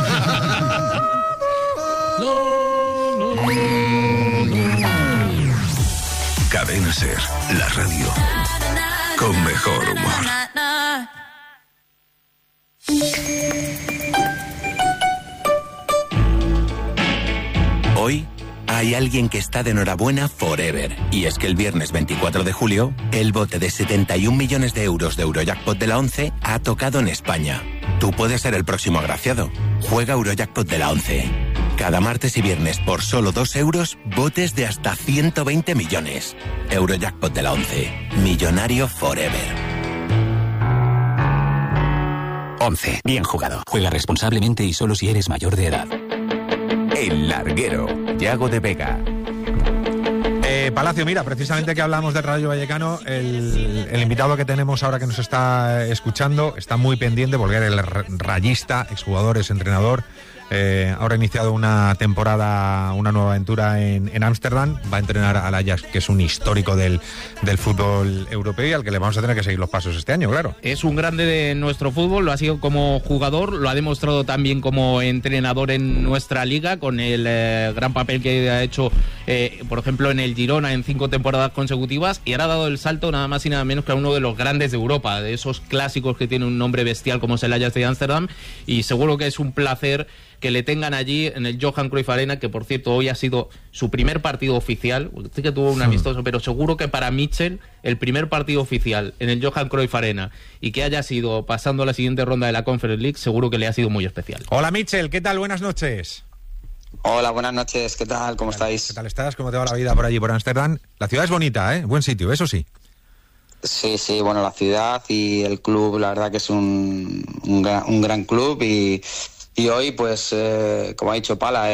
Cadena SER, la radio con mejor humor. Hoy hay alguien que está de enhorabuena forever. Y es que el viernes 24 de julio, el bote de 71 millones de euros de Eurojackpot de la 11 ha tocado en España. Tú puedes ser el próximo agraciado. Juega Eurojackpot de la 11. Cada martes y viernes por solo 2 euros, botes de hasta 120 millones. Eurojackpot de la 11. Millonario forever. 11. Bien jugado. Juega responsablemente y solo si eres mayor de edad. El Larguero. Yago de Vega. Palacio, mira, precisamente que hablamos del Rayo Vallecano, el invitado que tenemos ahora que nos está escuchando está muy pendiente porque era el rayista, exjugador, exentrenador. Ahora ha iniciado una temporada, una nueva aventura en Ámsterdam. Va a entrenar al Ajax, que es un histórico del fútbol europeo y al que le vamos a tener que seguir los pasos este año, claro. Es un grande de nuestro fútbol, lo ha sido como jugador, lo ha demostrado también como entrenador en nuestra liga, con el gran papel que ha hecho, por ejemplo, en el Girona en 5 temporadas consecutivas, y ahora ha dado el salto nada más y nada menos que a uno de los grandes de Europa, de esos clásicos que tiene un nombre bestial como es el Ajax de Ámsterdam, y seguro que es un placer que le tengan allí en el Johan Cruyff Arena, que por cierto hoy ha sido su primer partido oficial. Sí que tuvo un amistoso, pero seguro que para Mitchell el primer partido oficial en el Johan Cruyff Arena y que haya sido pasando a la siguiente ronda de la Conference League, seguro que le ha sido muy especial. Hola Mitchell, ¿qué tal? Buenas noches. Hola, buenas noches, ¿qué tal? ¿Cómo estáis? ¿Qué tal estás? ¿Cómo te va la vida por allí, por Ámsterdam? La ciudad es bonita, ¿eh? Buen sitio, eso sí. Sí, bueno, la ciudad y el club, la verdad que es un gran club y hoy, pues, como ha dicho Pala,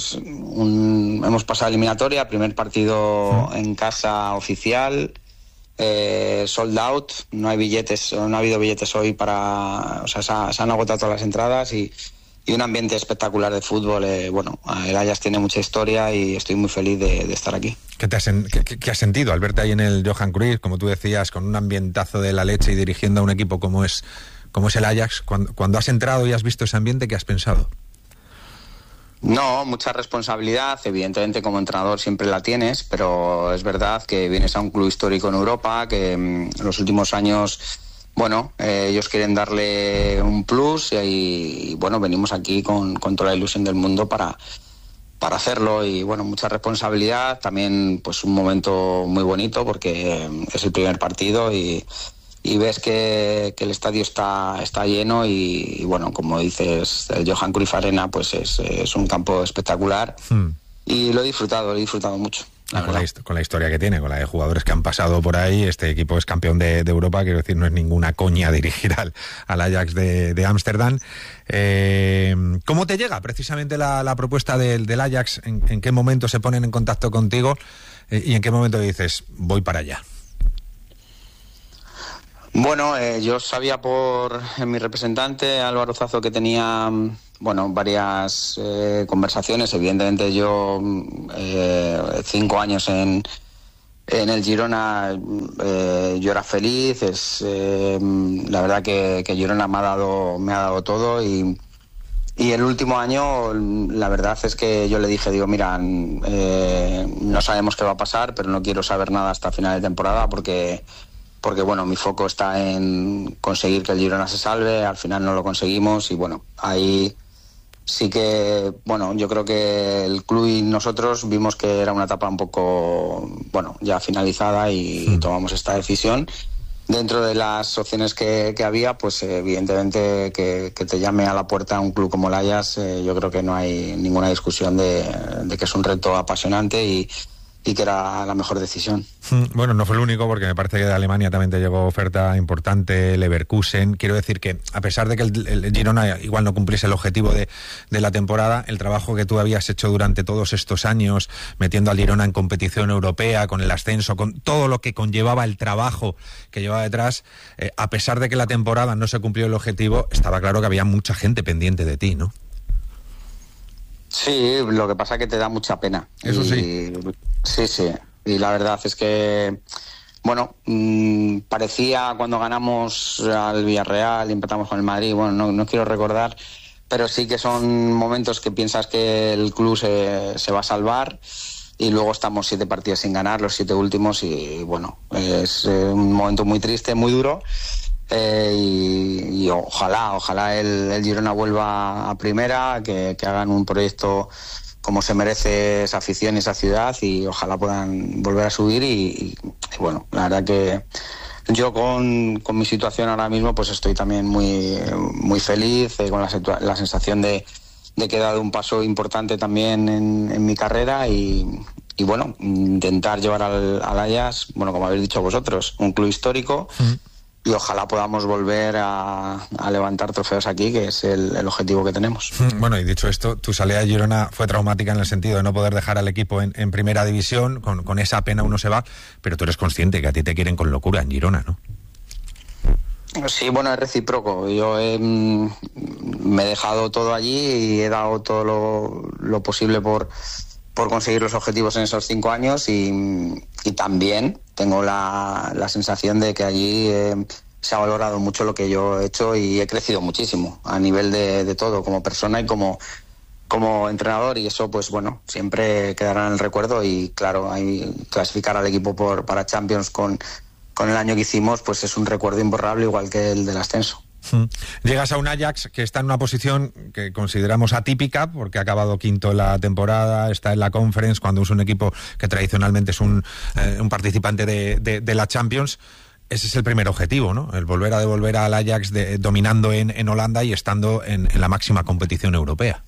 hemos pasado eliminatoria, primer partido en casa oficial, sold out, no hay billetes, no ha habido billetes hoy o sea, se han agotado todas las entradas y un ambiente espectacular de fútbol. Bueno, el Ajax tiene mucha historia y estoy muy feliz de estar aquí. ¿Qué has sentido al verte ahí en el Johan Cruyff, como tú decías, con un ambientazo de la leche y dirigiendo a un equipo como es el Ajax? Cuando has entrado y has visto ese ambiente, ¿qué has pensado? No, mucha responsabilidad, evidentemente como entrenador siempre la tienes, pero es verdad que vienes a un club histórico en Europa, que en los últimos años, bueno, ellos quieren darle un plus y bueno, venimos aquí con toda la ilusión del mundo para hacerlo, y bueno, mucha responsabilidad, también pues un momento muy bonito porque es el primer partido y ves que el estadio está lleno y bueno, como dices, el Johan Cruyff Arena pues es un campo espectacular y lo he disfrutado mucho. Con la historia que tiene, con la de jugadores que han pasado por ahí, este equipo es campeón de Europa, quiero decir, no es ninguna coña dirigir al Ajax de Ámsterdam. ¿Cómo te llega precisamente la propuesta del Ajax? ¿En qué momento se ponen en contacto contigo y en qué momento dices, voy para allá? Bueno, yo sabía por mi representante, Álvaro Zazo, que tenía varias conversaciones. Evidentemente yo 5 años en el Girona yo era feliz. La verdad que Girona me ha dado todo y el último año la verdad es que yo le dije, mira, no sabemos qué va a pasar, pero no quiero saber nada hasta final de temporada porque bueno, mi foco está en conseguir que el Girona se salve. Al final no lo conseguimos y bueno, ahí sí que, yo creo que el club y nosotros vimos que era una etapa un poco, ya finalizada y tomamos esta decisión. Dentro de las opciones que había, pues evidentemente que te llame a la puerta un club como el Ajax, yo creo que no hay ninguna discusión de que es un reto apasionante y que era la mejor decisión. Bueno, no fue el único, porque me parece que de Alemania también te llegó oferta importante, Leverkusen. Quiero decir que, a pesar de que el Girona igual no cumpliese el objetivo de la temporada, el trabajo que tú habías hecho durante todos estos años, metiendo al Girona en competición europea, con el ascenso, con todo lo que conllevaba el trabajo que llevaba detrás, a pesar de que la temporada no se cumplió el objetivo, estaba claro que había mucha gente pendiente de ti, ¿no? Sí, lo que pasa es que te da mucha pena. Eso sí. Sí. Y la verdad es que, parecía cuando ganamos al Villarreal y empatamos con el Madrid, no quiero recordar, pero sí que son momentos que piensas que el club se va a salvar y luego estamos 7 partidos sin ganar, los 7 últimos, y es un momento muy triste, muy duro. Y ojalá el Girona vuelva a primera, que hagan un proyecto como se merece esa afición y esa ciudad, y ojalá puedan volver a subir y la verdad que yo con mi situación ahora mismo pues estoy también muy, muy feliz, con la sensación de que he dado un paso importante también en mi carrera y intentar llevar al Ajax, como habéis dicho vosotros, un club histórico. Y ojalá podamos volver a levantar trofeos aquí, que es el objetivo que tenemos. Bueno, y dicho esto, tu salida de Girona fue traumática en el sentido de no poder dejar al equipo en primera división. Con esa pena uno se va, pero tú eres consciente que a ti te quieren con locura en Girona, ¿no? Sí, es recíproco. Yo me he dejado todo allí y he dado todo lo posible por conseguir los objetivos en esos 5 años y también tengo la sensación de que allí se ha valorado mucho lo que yo he hecho y he crecido muchísimo a nivel de todo, como persona y como entrenador, y eso siempre quedará en el recuerdo. Y claro, clasificar al equipo para Champions con el año que hicimos pues es un recuerdo imborrable, igual que el del ascenso. Llegas a un Ajax que está en una posición que consideramos atípica porque ha acabado quinto en la temporada, está en la Conference, cuando es un equipo que tradicionalmente es un participante de la Champions. Ese es el primer objetivo, ¿no? El volver a devolver al Ajax dominando en Holanda y estando en la máxima competición europea.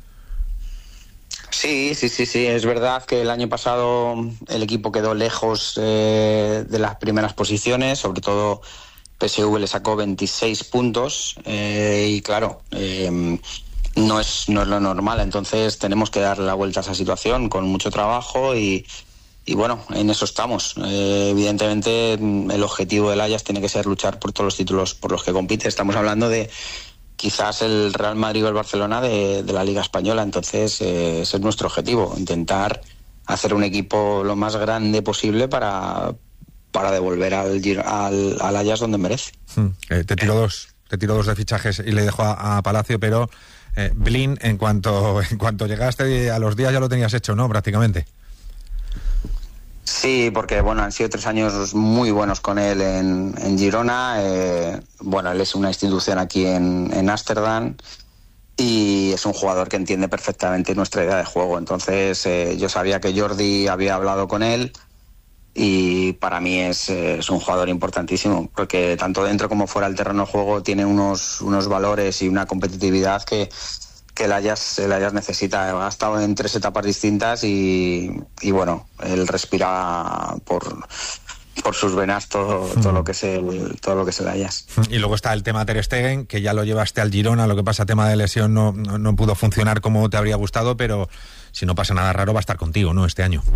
Sí, es verdad que el año pasado el equipo quedó lejos de las primeras posiciones, sobre todo PSV le sacó 26 puntos y claro, no es lo normal, entonces tenemos que darle la vuelta a esa situación con mucho trabajo y en eso estamos. Evidentemente el objetivo del Ajax tiene que ser luchar por todos los títulos por los que compite. Estamos hablando de quizás el Real Madrid o el Barcelona de la Liga Española, entonces ese es nuestro objetivo, intentar hacer un equipo lo más grande posible para devolver al Ajax donde merece. Te tiro dos de fichajes y le dejo a Palacio, pero Blin, en cuanto llegaste a los días ya lo tenías hecho, ¿no? Prácticamente. Sí, porque han sido 3 años muy buenos con él en Girona. Él es una institución aquí en Ámsterdam y es un jugador que entiende perfectamente nuestra idea de juego. Entonces yo sabía que Jordi había hablado con él y para mí es un jugador importantísimo, porque tanto dentro como fuera del terreno de juego tiene unos valores y una competitividad que el Ajax necesita. Ha estado en 3 etapas distintas y bueno, él respira por sus venas todo lo que es el Ajax. Y luego está el tema Ter Stegen, que ya lo llevaste al Girona. Lo que pasa, tema de lesión, no pudo funcionar como te habría gustado, pero si no pasa nada raro va a estar contigo, ¿no?, este año.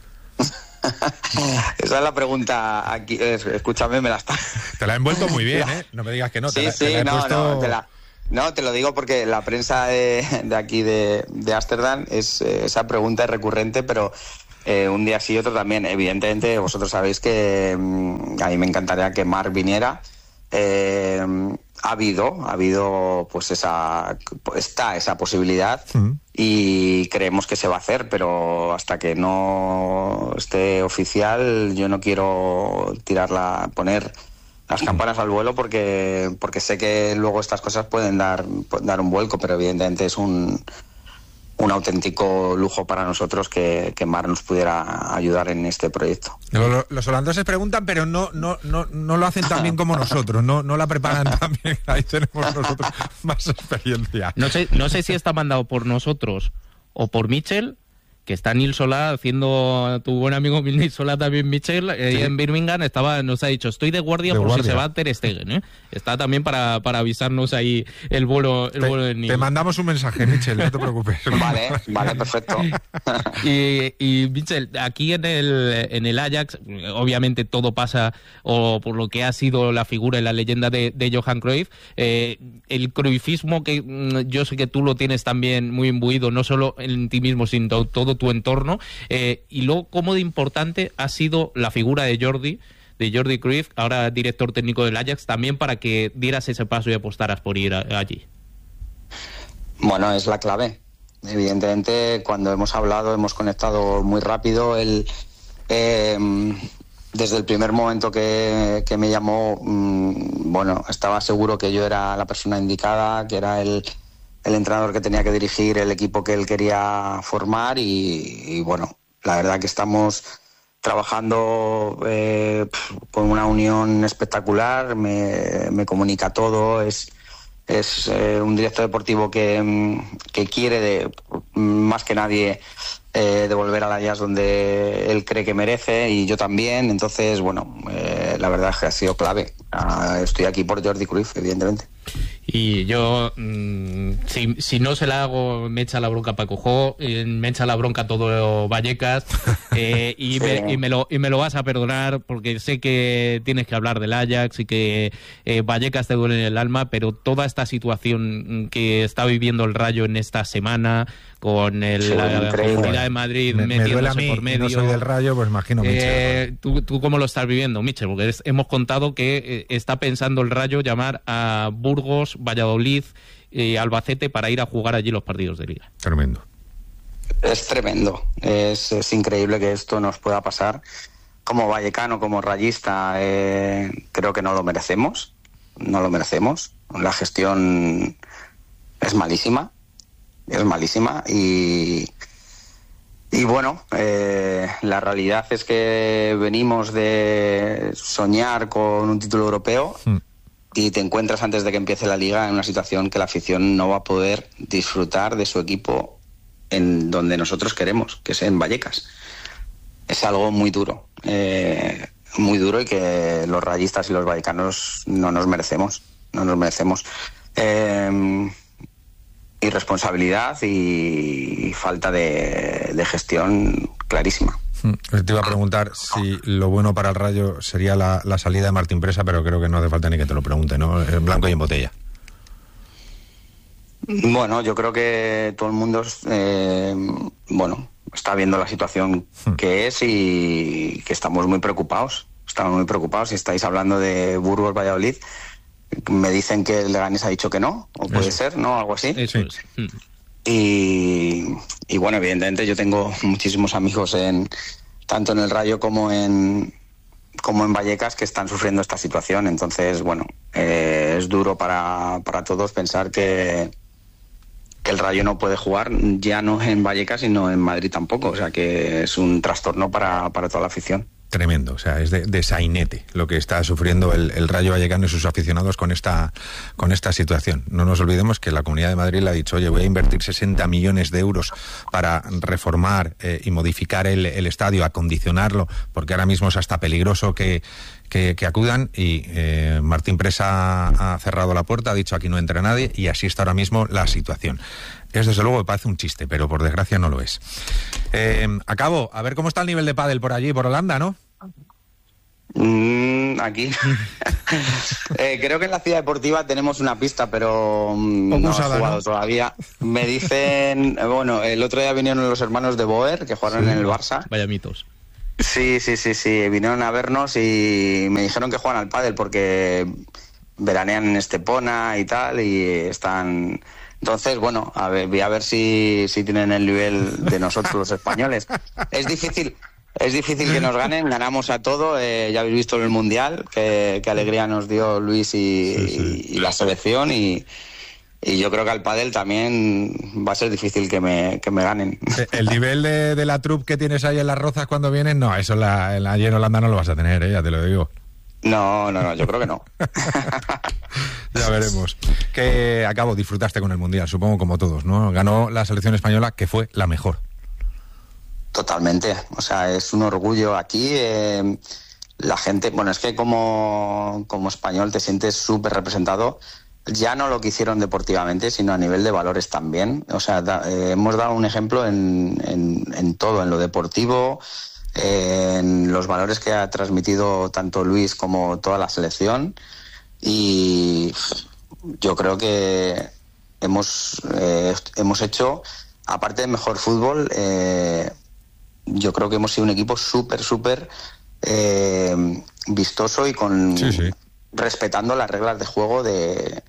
Esa es la pregunta aquí. Escúchame, me la está. Te la he envuelto muy bien, ¿eh? No me digas que no. Sí, te lo digo porque la prensa de aquí de Ámsterdam esa pregunta es recurrente, pero un día sí y otro también. Evidentemente, vosotros sabéis que a mí me encantaría que Marc viniera. Ha habido pues esa posibilidad y creemos que se va a hacer, pero hasta que no esté oficial yo no quiero poner las campanas al vuelo porque sé que luego estas cosas pueden dar un vuelco, pero evidentemente es un auténtico lujo para nosotros que Marc nos pudiera ayudar en este proyecto. Los holandeses preguntan, pero no lo hacen tan bien como nosotros, no la preparan tan bien. Ahí tenemos nosotros más experiencia. No sé si está mandado por nosotros o por Mitchell, que está Nils Solá haciendo, tu buen amigo Nils Solá también, Mitchell, sí. En Birmingham nos ha dicho, estoy de guardia si se va a Ter Stegen, ¿eh? Está también para avisarnos ahí el vuelo de Nils. Te mandamos un mensaje, Mitchell, no te preocupes. Vale, perfecto. y Mitchell, aquí en el Ajax, obviamente todo pasa o por lo que ha sido la figura y la leyenda de Johan Cruyff, el cruyffismo que yo sé que tú lo tienes también muy imbuido, no solo en ti mismo, sino todo tu entorno, y luego cómo de importante ha sido la figura de Jordi Cruyff, ahora director técnico del Ajax, también para que dieras ese paso y apostaras por ir allí. Bueno, es la clave. Evidentemente, cuando hemos hablado, hemos conectado muy rápido. Él, desde el primer momento que me llamó, bueno, estaba seguro que yo era la persona indicada, que era el entrenador que tenía que dirigir el equipo que él quería formar y bueno, la verdad que estamos trabajando con una unión espectacular, me comunica todo, es un director deportivo que quiere más que nadie devolver a la Ajax donde él cree que merece y yo también, entonces bueno, la verdad es que ha sido clave. Estoy aquí por Jordi Cruyff, evidentemente. Y yo, si no se la hago, me echa la bronca Paco Jo, me echa la bronca todo Vallecas, y me lo vas a perdonar porque sé que tienes que hablar del Ajax y que Vallecas te duele en el alma, pero toda esta situación que está viviendo el Rayo en esta semana, con la Comunidad de Madrid metiéndose duele a mí, por medio. No soy del Rayo, pues imagino, Michel. ¿Tú cómo lo estás viviendo, Michel? Porque hemos contado que está pensando el Rayo llamar a Burgos, Valladolid y Albacete para ir a jugar allí los partidos de Liga. Tremendo. Es tremendo. Es increíble que esto nos pueda pasar. Como vallecano, como rayista, creo que no lo merecemos. No lo merecemos. La gestión es malísima. Es malísima y bueno, la realidad es que venimos de soñar con un título europeo y te encuentras antes de que empiece la Liga en una situación que la afición no va a poder disfrutar de su equipo en donde nosotros queremos, que es en Vallecas. Es algo muy duro y que los rayistas y los vallecanos no nos merecemos. Irresponsabilidad y falta de gestión clarísima. Te iba a preguntar si lo bueno para el Rayo sería la salida de Martín Presa, pero creo que no hace falta ni que te lo pregunte, ¿no? En blanco y en botella. Bueno, yo creo que todo el mundo está viendo la situación que es y que estamos muy preocupados. Si estáis hablando de Burgos Valladolid, me dicen que el Leganés ha dicho que no, o puede ser, ¿no? Algo así. Eso es. Y bueno, evidentemente yo tengo muchísimos amigos tanto en el Rayo como en Vallecas que están sufriendo esta situación. Entonces, bueno, es duro para todos pensar que que el Rayo no puede jugar ya no en Vallecas sino en Madrid tampoco, o sea que es un trastorno para toda la afición. Tremendo, o sea, es de sainete lo que está sufriendo el Rayo Vallecano y sus aficionados con esta situación. No nos olvidemos que la Comunidad de Madrid le ha dicho, oye, voy a invertir 60 millones de euros para reformar y modificar el estadio, acondicionarlo, porque ahora mismo es hasta peligroso que acudan, y Martín Presa ha cerrado la puerta, ha dicho aquí no entra nadie, y así está ahora mismo la situación. Es desde luego, me parece un chiste, pero por desgracia no lo es. Acabo, a ver cómo está el nivel de pádel por allí, por Holanda, ¿no? Aquí creo que en la Ciudad Deportiva tenemos una pista, pero no he jugado todavía. Me dicen, bueno, el otro día vinieron los hermanos de Boer, que jugaron en el Barça. Vaya mitos. Sí, vinieron a vernos y me dijeron que juegan al pádel porque veranean en Estepona y tal, y están... Entonces, bueno, voy a ver si tienen el nivel de nosotros los españoles. Es difícil que nos ganen, ganamos a todo, ya habéis visto en el Mundial, qué alegría nos dio Luis y la selección, y yo creo que al pádel también va a ser difícil que me ganen. El nivel de la troupe que tienes ahí en Las Rozas cuando vienen, no, eso allí en Holanda no lo vas a tener, ya te lo digo. No, yo creo que no. Ya veremos. Que acabo, disfrutaste con el Mundial, supongo como todos, ¿no? Ganó la selección española, que fue la mejor. Totalmente, o sea, es un orgullo aquí. La gente, bueno, es que como español te sientes súper representado, ya no lo que hicieron deportivamente, sino a nivel de valores también. O sea, hemos dado un ejemplo en todo, en lo deportivo, en los valores que ha transmitido tanto Luis como toda la selección, y yo creo que hemos hecho, aparte de mejor fútbol, yo creo que hemos sido un equipo súper vistoso y respetando las reglas de juego del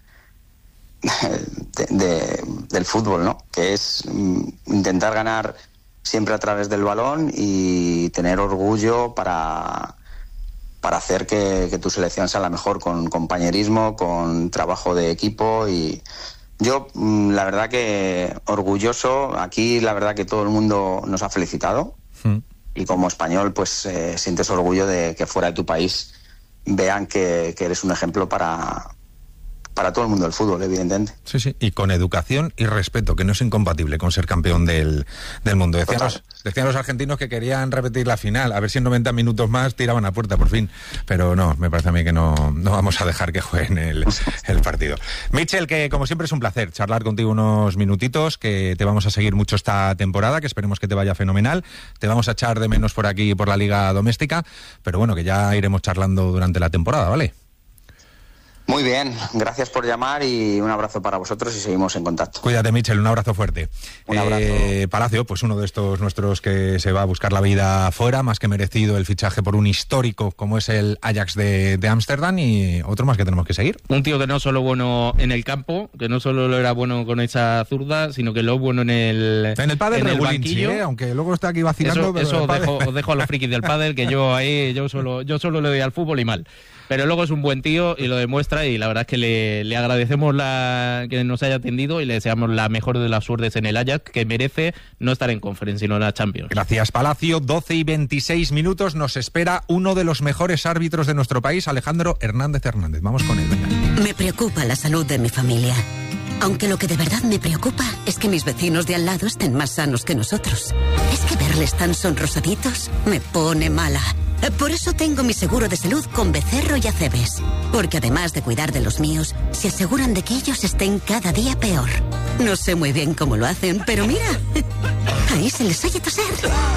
fútbol, ¿no? Que es intentar ganar siempre a través del balón y tener orgullo para hacer que tu selección sea la mejor, con compañerismo, con trabajo de equipo. Y yo, la verdad que orgulloso. Aquí la verdad que todo el mundo nos ha felicitado, y como español pues sientes orgullo de que fuera de tu país vean que eres un ejemplo para todo el mundo del fútbol, evidentemente. Sí, y con educación y respeto, que no es incompatible con ser campeón del mundo. Decían los argentinos que querían repetir la final, a ver si en 90 minutos más tiraban a puerta por fin, pero no, me parece a mí que no vamos a dejar que jueguen el partido. Mitchell, que como siempre es un placer charlar contigo unos minutitos, que te vamos a seguir mucho esta temporada, que esperemos que te vaya fenomenal, te vamos a echar de menos por aquí, por la liga doméstica, pero bueno, que ya iremos charlando durante la temporada, ¿vale? Muy bien, gracias por llamar y un abrazo para vosotros y seguimos en contacto. Cuídate, Mitchell, un abrazo fuerte. Un abrazo. Palacio, pues uno de estos nuestros que se va a buscar la vida fuera, más que merecido el fichaje por un histórico como es el Ajax de Ámsterdam, y otro más que tenemos que seguir. Un tío que no solo bueno en el campo, que no solo lo era bueno con esa zurda, sino que lo bueno en el pádel, en el banquillo, aunque luego está aquí vacilando. Eso os dejo a los frikis del pádel, que yo solo le doy al fútbol y mal. Pero luego es un buen tío y lo demuestra, y la verdad es que le agradecemos que nos haya atendido y le deseamos la mejor de las suertes en el Ajax, que merece no estar en Conference sino en la Champions. Gracias, Palacio. 12:26 nos espera uno de los mejores árbitros de nuestro país, Alejandro Hernández. Vamos con él, venga. Me preocupa la salud de mi familia. Aunque lo que de verdad me preocupa es que mis vecinos de al lado estén más sanos que nosotros. Es que verles tan sonrosaditos me pone mala. Por eso tengo mi seguro de salud con Becerro y Acebes. Porque además de cuidar de los míos, se aseguran de que ellos estén cada día peor. No sé muy bien cómo lo hacen, pero mira, ahí se les oye toser.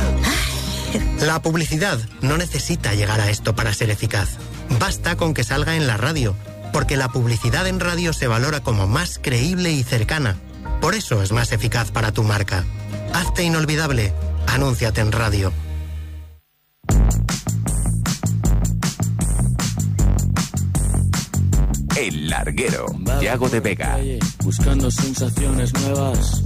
La publicidad no necesita llegar a esto para ser eficaz. Basta con que salga en la radio, porque la publicidad en radio se valora como más creíble y cercana. Por eso es más eficaz para tu marca. Hazte inolvidable. Anúnciate en radio. El Larguero, Yago de Vega. Buscando sensaciones nuevas.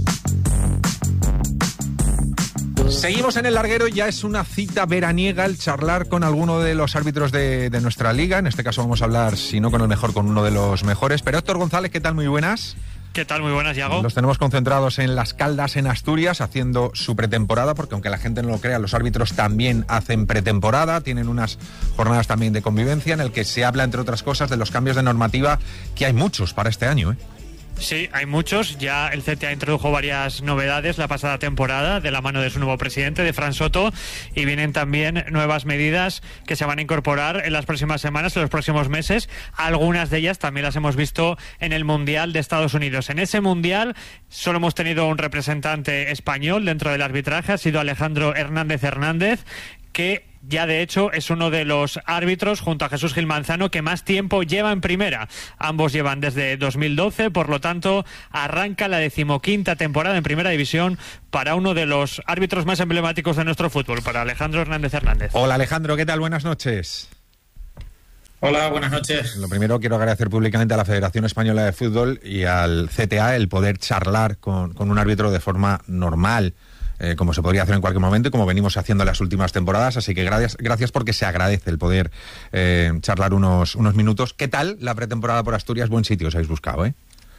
Seguimos en El Larguero, ya es una cita veraniega el charlar con alguno de los árbitros de nuestra liga. En este caso vamos a hablar, si no con el mejor, con uno de los mejores. Pero Héctor González, ¿qué tal? Muy buenas. ¿Qué tal? Muy buenas, Iago. Los tenemos concentrados en Las Caldas, en Asturias, haciendo su pretemporada, porque aunque la gente no lo crea, los árbitros también hacen pretemporada, tienen unas jornadas también de convivencia en el que se habla, entre otras cosas, de los cambios de normativa, que hay muchos para este año, ¿eh? Sí, hay muchos. Ya el CTA introdujo varias novedades la pasada temporada de la mano de su nuevo presidente, de Fran Soto, y vienen también nuevas medidas que se van a incorporar en las próximas semanas, en los próximos meses. Algunas de ellas también las hemos visto en el Mundial de Estados Unidos. En ese Mundial solo hemos tenido un representante español dentro del arbitraje, ha sido Alejandro Hernández, que ya de hecho es uno de los árbitros, junto a Jesús Gil Manzano, que más tiempo lleva en primera. Ambos llevan desde 2012, por lo tanto arranca la 15ª temporada en primera división para uno de los árbitros más emblemáticos de nuestro fútbol, para Alejandro Hernández. Hola Alejandro, ¿qué tal? Buenas noches. Hola, buenas noches. Lo primero, quiero agradecer públicamente a la Federación Española de Fútbol y al CTA el poder charlar con un árbitro de forma normal, como se podría hacer en cualquier momento y como venimos haciendo en las últimas temporadas, así que gracias porque se agradece el poder charlar unos minutos. ¿Qué tal la pretemporada por Asturias? Buen sitio os habéis buscado, ¿eh?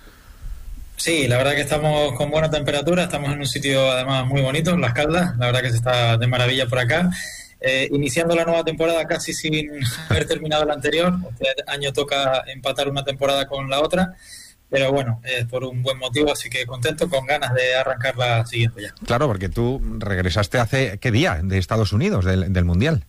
Sí, la verdad que estamos con buena temperatura, estamos en un sitio además muy bonito, en Las Caldas, la verdad que se está de maravilla por acá. Iniciando la nueva temporada casi sin haber terminado la anterior, este año toca empatar una temporada con la otra, pero bueno, por un buen motivo, así que contento, con ganas de arrancar la siguiente ya. Claro, porque tú regresaste hace, ¿qué día? De Estados Unidos, del Mundial.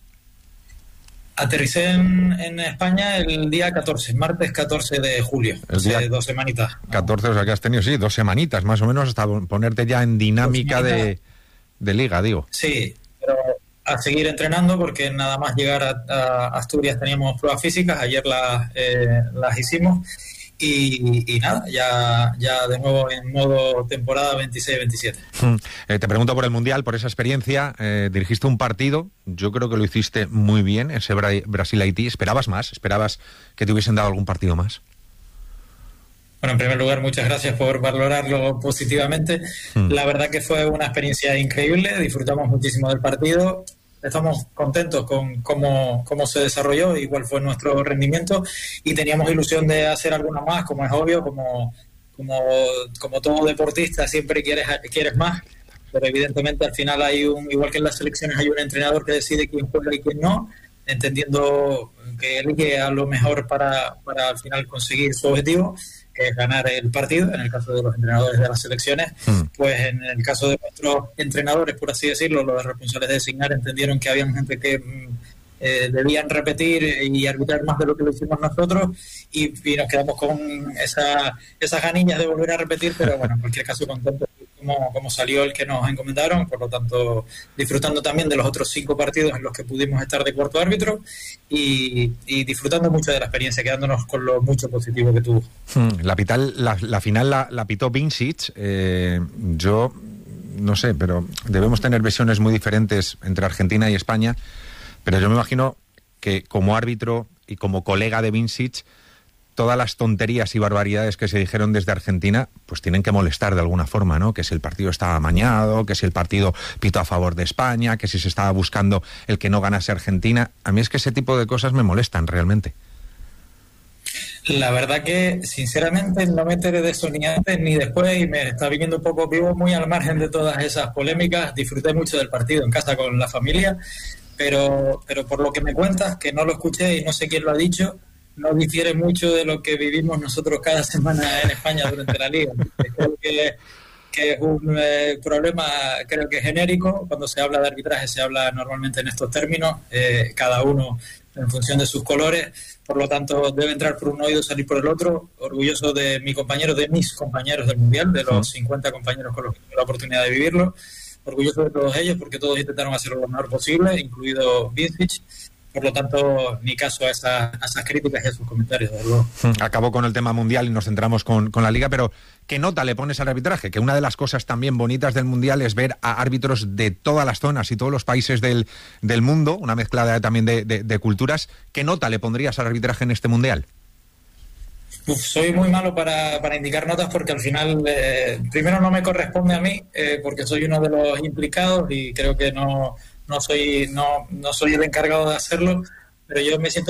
Aterricé en España el día 14, martes 14 de julio, hace 2 semanitas. 14, o sea que has tenido, sí, 2 semanitas más o menos, hasta ponerte ya en dinámica de liga, digo. Sí, pero a seguir entrenando, porque nada más llegar a Asturias teníamos pruebas físicas, ayer las hicimos. Y nada, ya de nuevo en modo temporada 26-27. Te pregunto por el Mundial, por esa experiencia. Dirigiste un partido, yo creo que lo hiciste muy bien, ese Brasil-Haití. ¿Esperabas más? ¿Esperabas que te hubiesen dado algún partido más? Bueno, en primer lugar, muchas gracias por valorarlo positivamente. La verdad que fue una experiencia increíble, disfrutamos muchísimo del partido. Estamos contentos con cómo se desarrolló y cuál fue nuestro rendimiento, y teníamos ilusión de hacer alguna más, como es obvio, como todo deportista siempre quieres más, pero evidentemente al final igual que en las selecciones, hay un entrenador que decide quién juega y quién no, entendiendo que elige a lo mejor para al final conseguir su objetivo, que es ganar el partido. En el caso de los entrenadores de las selecciones, pues en el caso de nuestros entrenadores, por así decirlo, los responsables de designar entendieron que había gente que debían repetir y arbitrar más de lo que lo hicimos nosotros, y nos quedamos con esas ganillas de volver a repetir, pero bueno, en cualquier caso contentos como salió el que nos encomendaron, por lo tanto disfrutando también de los otros 5 partidos en los que pudimos estar de cuarto árbitro y disfrutando mucho de la experiencia, quedándonos con lo mucho positivo que tuvo. La final la pitó Vincic. Yo no sé, pero debemos tener visiones muy diferentes entre Argentina y España, pero yo me imagino que como árbitro y como colega de Vincic, todas las tonterías y barbaridades que se dijeron desde Argentina, pues tienen que molestar de alguna forma, ¿no? Que si el partido estaba amañado, que si el partido pitó a favor de España, que si se estaba buscando el que no ganase Argentina. A mí es que ese tipo de cosas me molestan realmente. La verdad que, sinceramente, no me enteré de eso ni antes ni después, y me está viniendo un poco vivo, muy al margen de todas esas polémicas. Disfruté mucho del partido en casa con la familia, pero por lo que me cuentas, que no lo escuché y no sé quién lo ha dicho, no difiere mucho de lo que vivimos nosotros cada semana en España durante la Liga. Creo que es un problema, creo que genérico. Cuando se habla de arbitraje se habla normalmente en estos términos, cada uno en función de sus colores, por lo tanto debe entrar por un oído y salir por el otro. Orgulloso de mis compañeros del Mundial, de los 50 compañeros con los que tuve la oportunidad de vivirlo. Orgulloso de todos ellos, porque todos intentaron hacerlo lo mejor posible, incluido Vincic. Por lo tanto, ni caso a esas críticas y a sus comentarios, de luego. Acabó con el tema mundial y nos centramos con la Liga, pero ¿qué nota le pones al arbitraje? Que una de las cosas también bonitas del mundial es ver a árbitros de todas las zonas y todos los países del mundo, una mezcla también de culturas. ¿Qué nota le pondrías al arbitraje en este mundial? Soy muy malo para indicar notas, porque al final, primero no me corresponde a mí, porque soy uno de los implicados y creo que no soy el encargado de hacerlo, pero yo me siento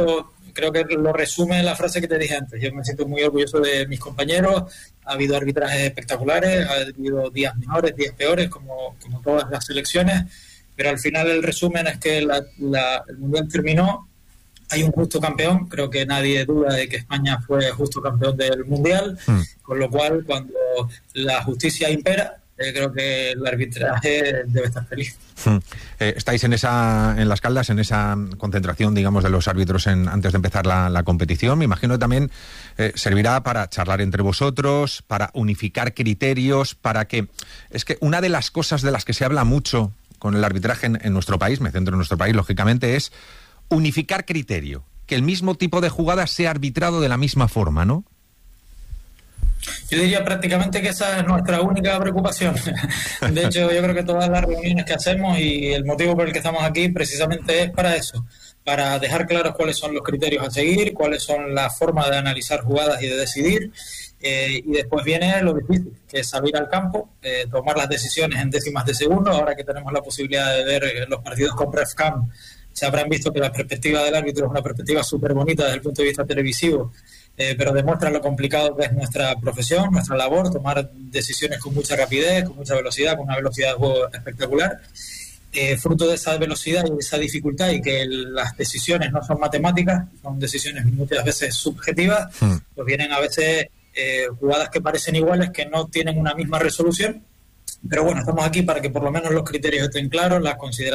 creo que lo resume la frase que te dije antes. Yo me siento muy orgulloso de mis compañeros. Ha habido arbitrajes espectaculares, ha habido días mejores, días peores, como todas las selecciones, pero al final el resumen es que el Mundial terminó. Hay un justo campeón, creo que nadie duda de que España fue justo campeón del Mundial, con lo cual cuando la justicia impera, creo que el arbitraje debe estar feliz. Estáis en Las Caldas, en esa concentración, digamos, de los árbitros antes de empezar la competición. Me imagino que también servirá para charlar entre vosotros, para unificar criterios, para que... Es que una de las cosas de las que se habla mucho con el arbitraje en nuestro país, me centro en nuestro país, lógicamente, es unificar criterio, que el mismo tipo de jugada sea arbitrado de la misma forma, ¿no? Yo diría prácticamente que esa es nuestra única preocupación. De hecho, yo creo que todas las reuniones que hacemos y el motivo por el que estamos aquí precisamente es para eso, para dejar claros cuáles son los criterios a seguir, cuáles son las formas de analizar jugadas y de decidir. Y después viene lo difícil, que es salir al campo, tomar las decisiones en décimas de segundo. Ahora que tenemos la posibilidad de ver los partidos con RefCam, se habrán visto que la perspectiva del árbitro es una perspectiva súper bonita desde el punto de vista televisivo, pero demuestra lo complicado que es nuestra profesión, nuestra labor, tomar decisiones con mucha rapidez, con mucha velocidad, con una velocidad de juego espectacular. Fruto de esa velocidad y de esa dificultad, y que las decisiones no son matemáticas, son decisiones muchas veces subjetivas, pues vienen a veces jugadas que parecen iguales, que no tienen una misma resolución. Pero bueno, estamos aquí para que por lo menos los criterios estén claros, las consideraciones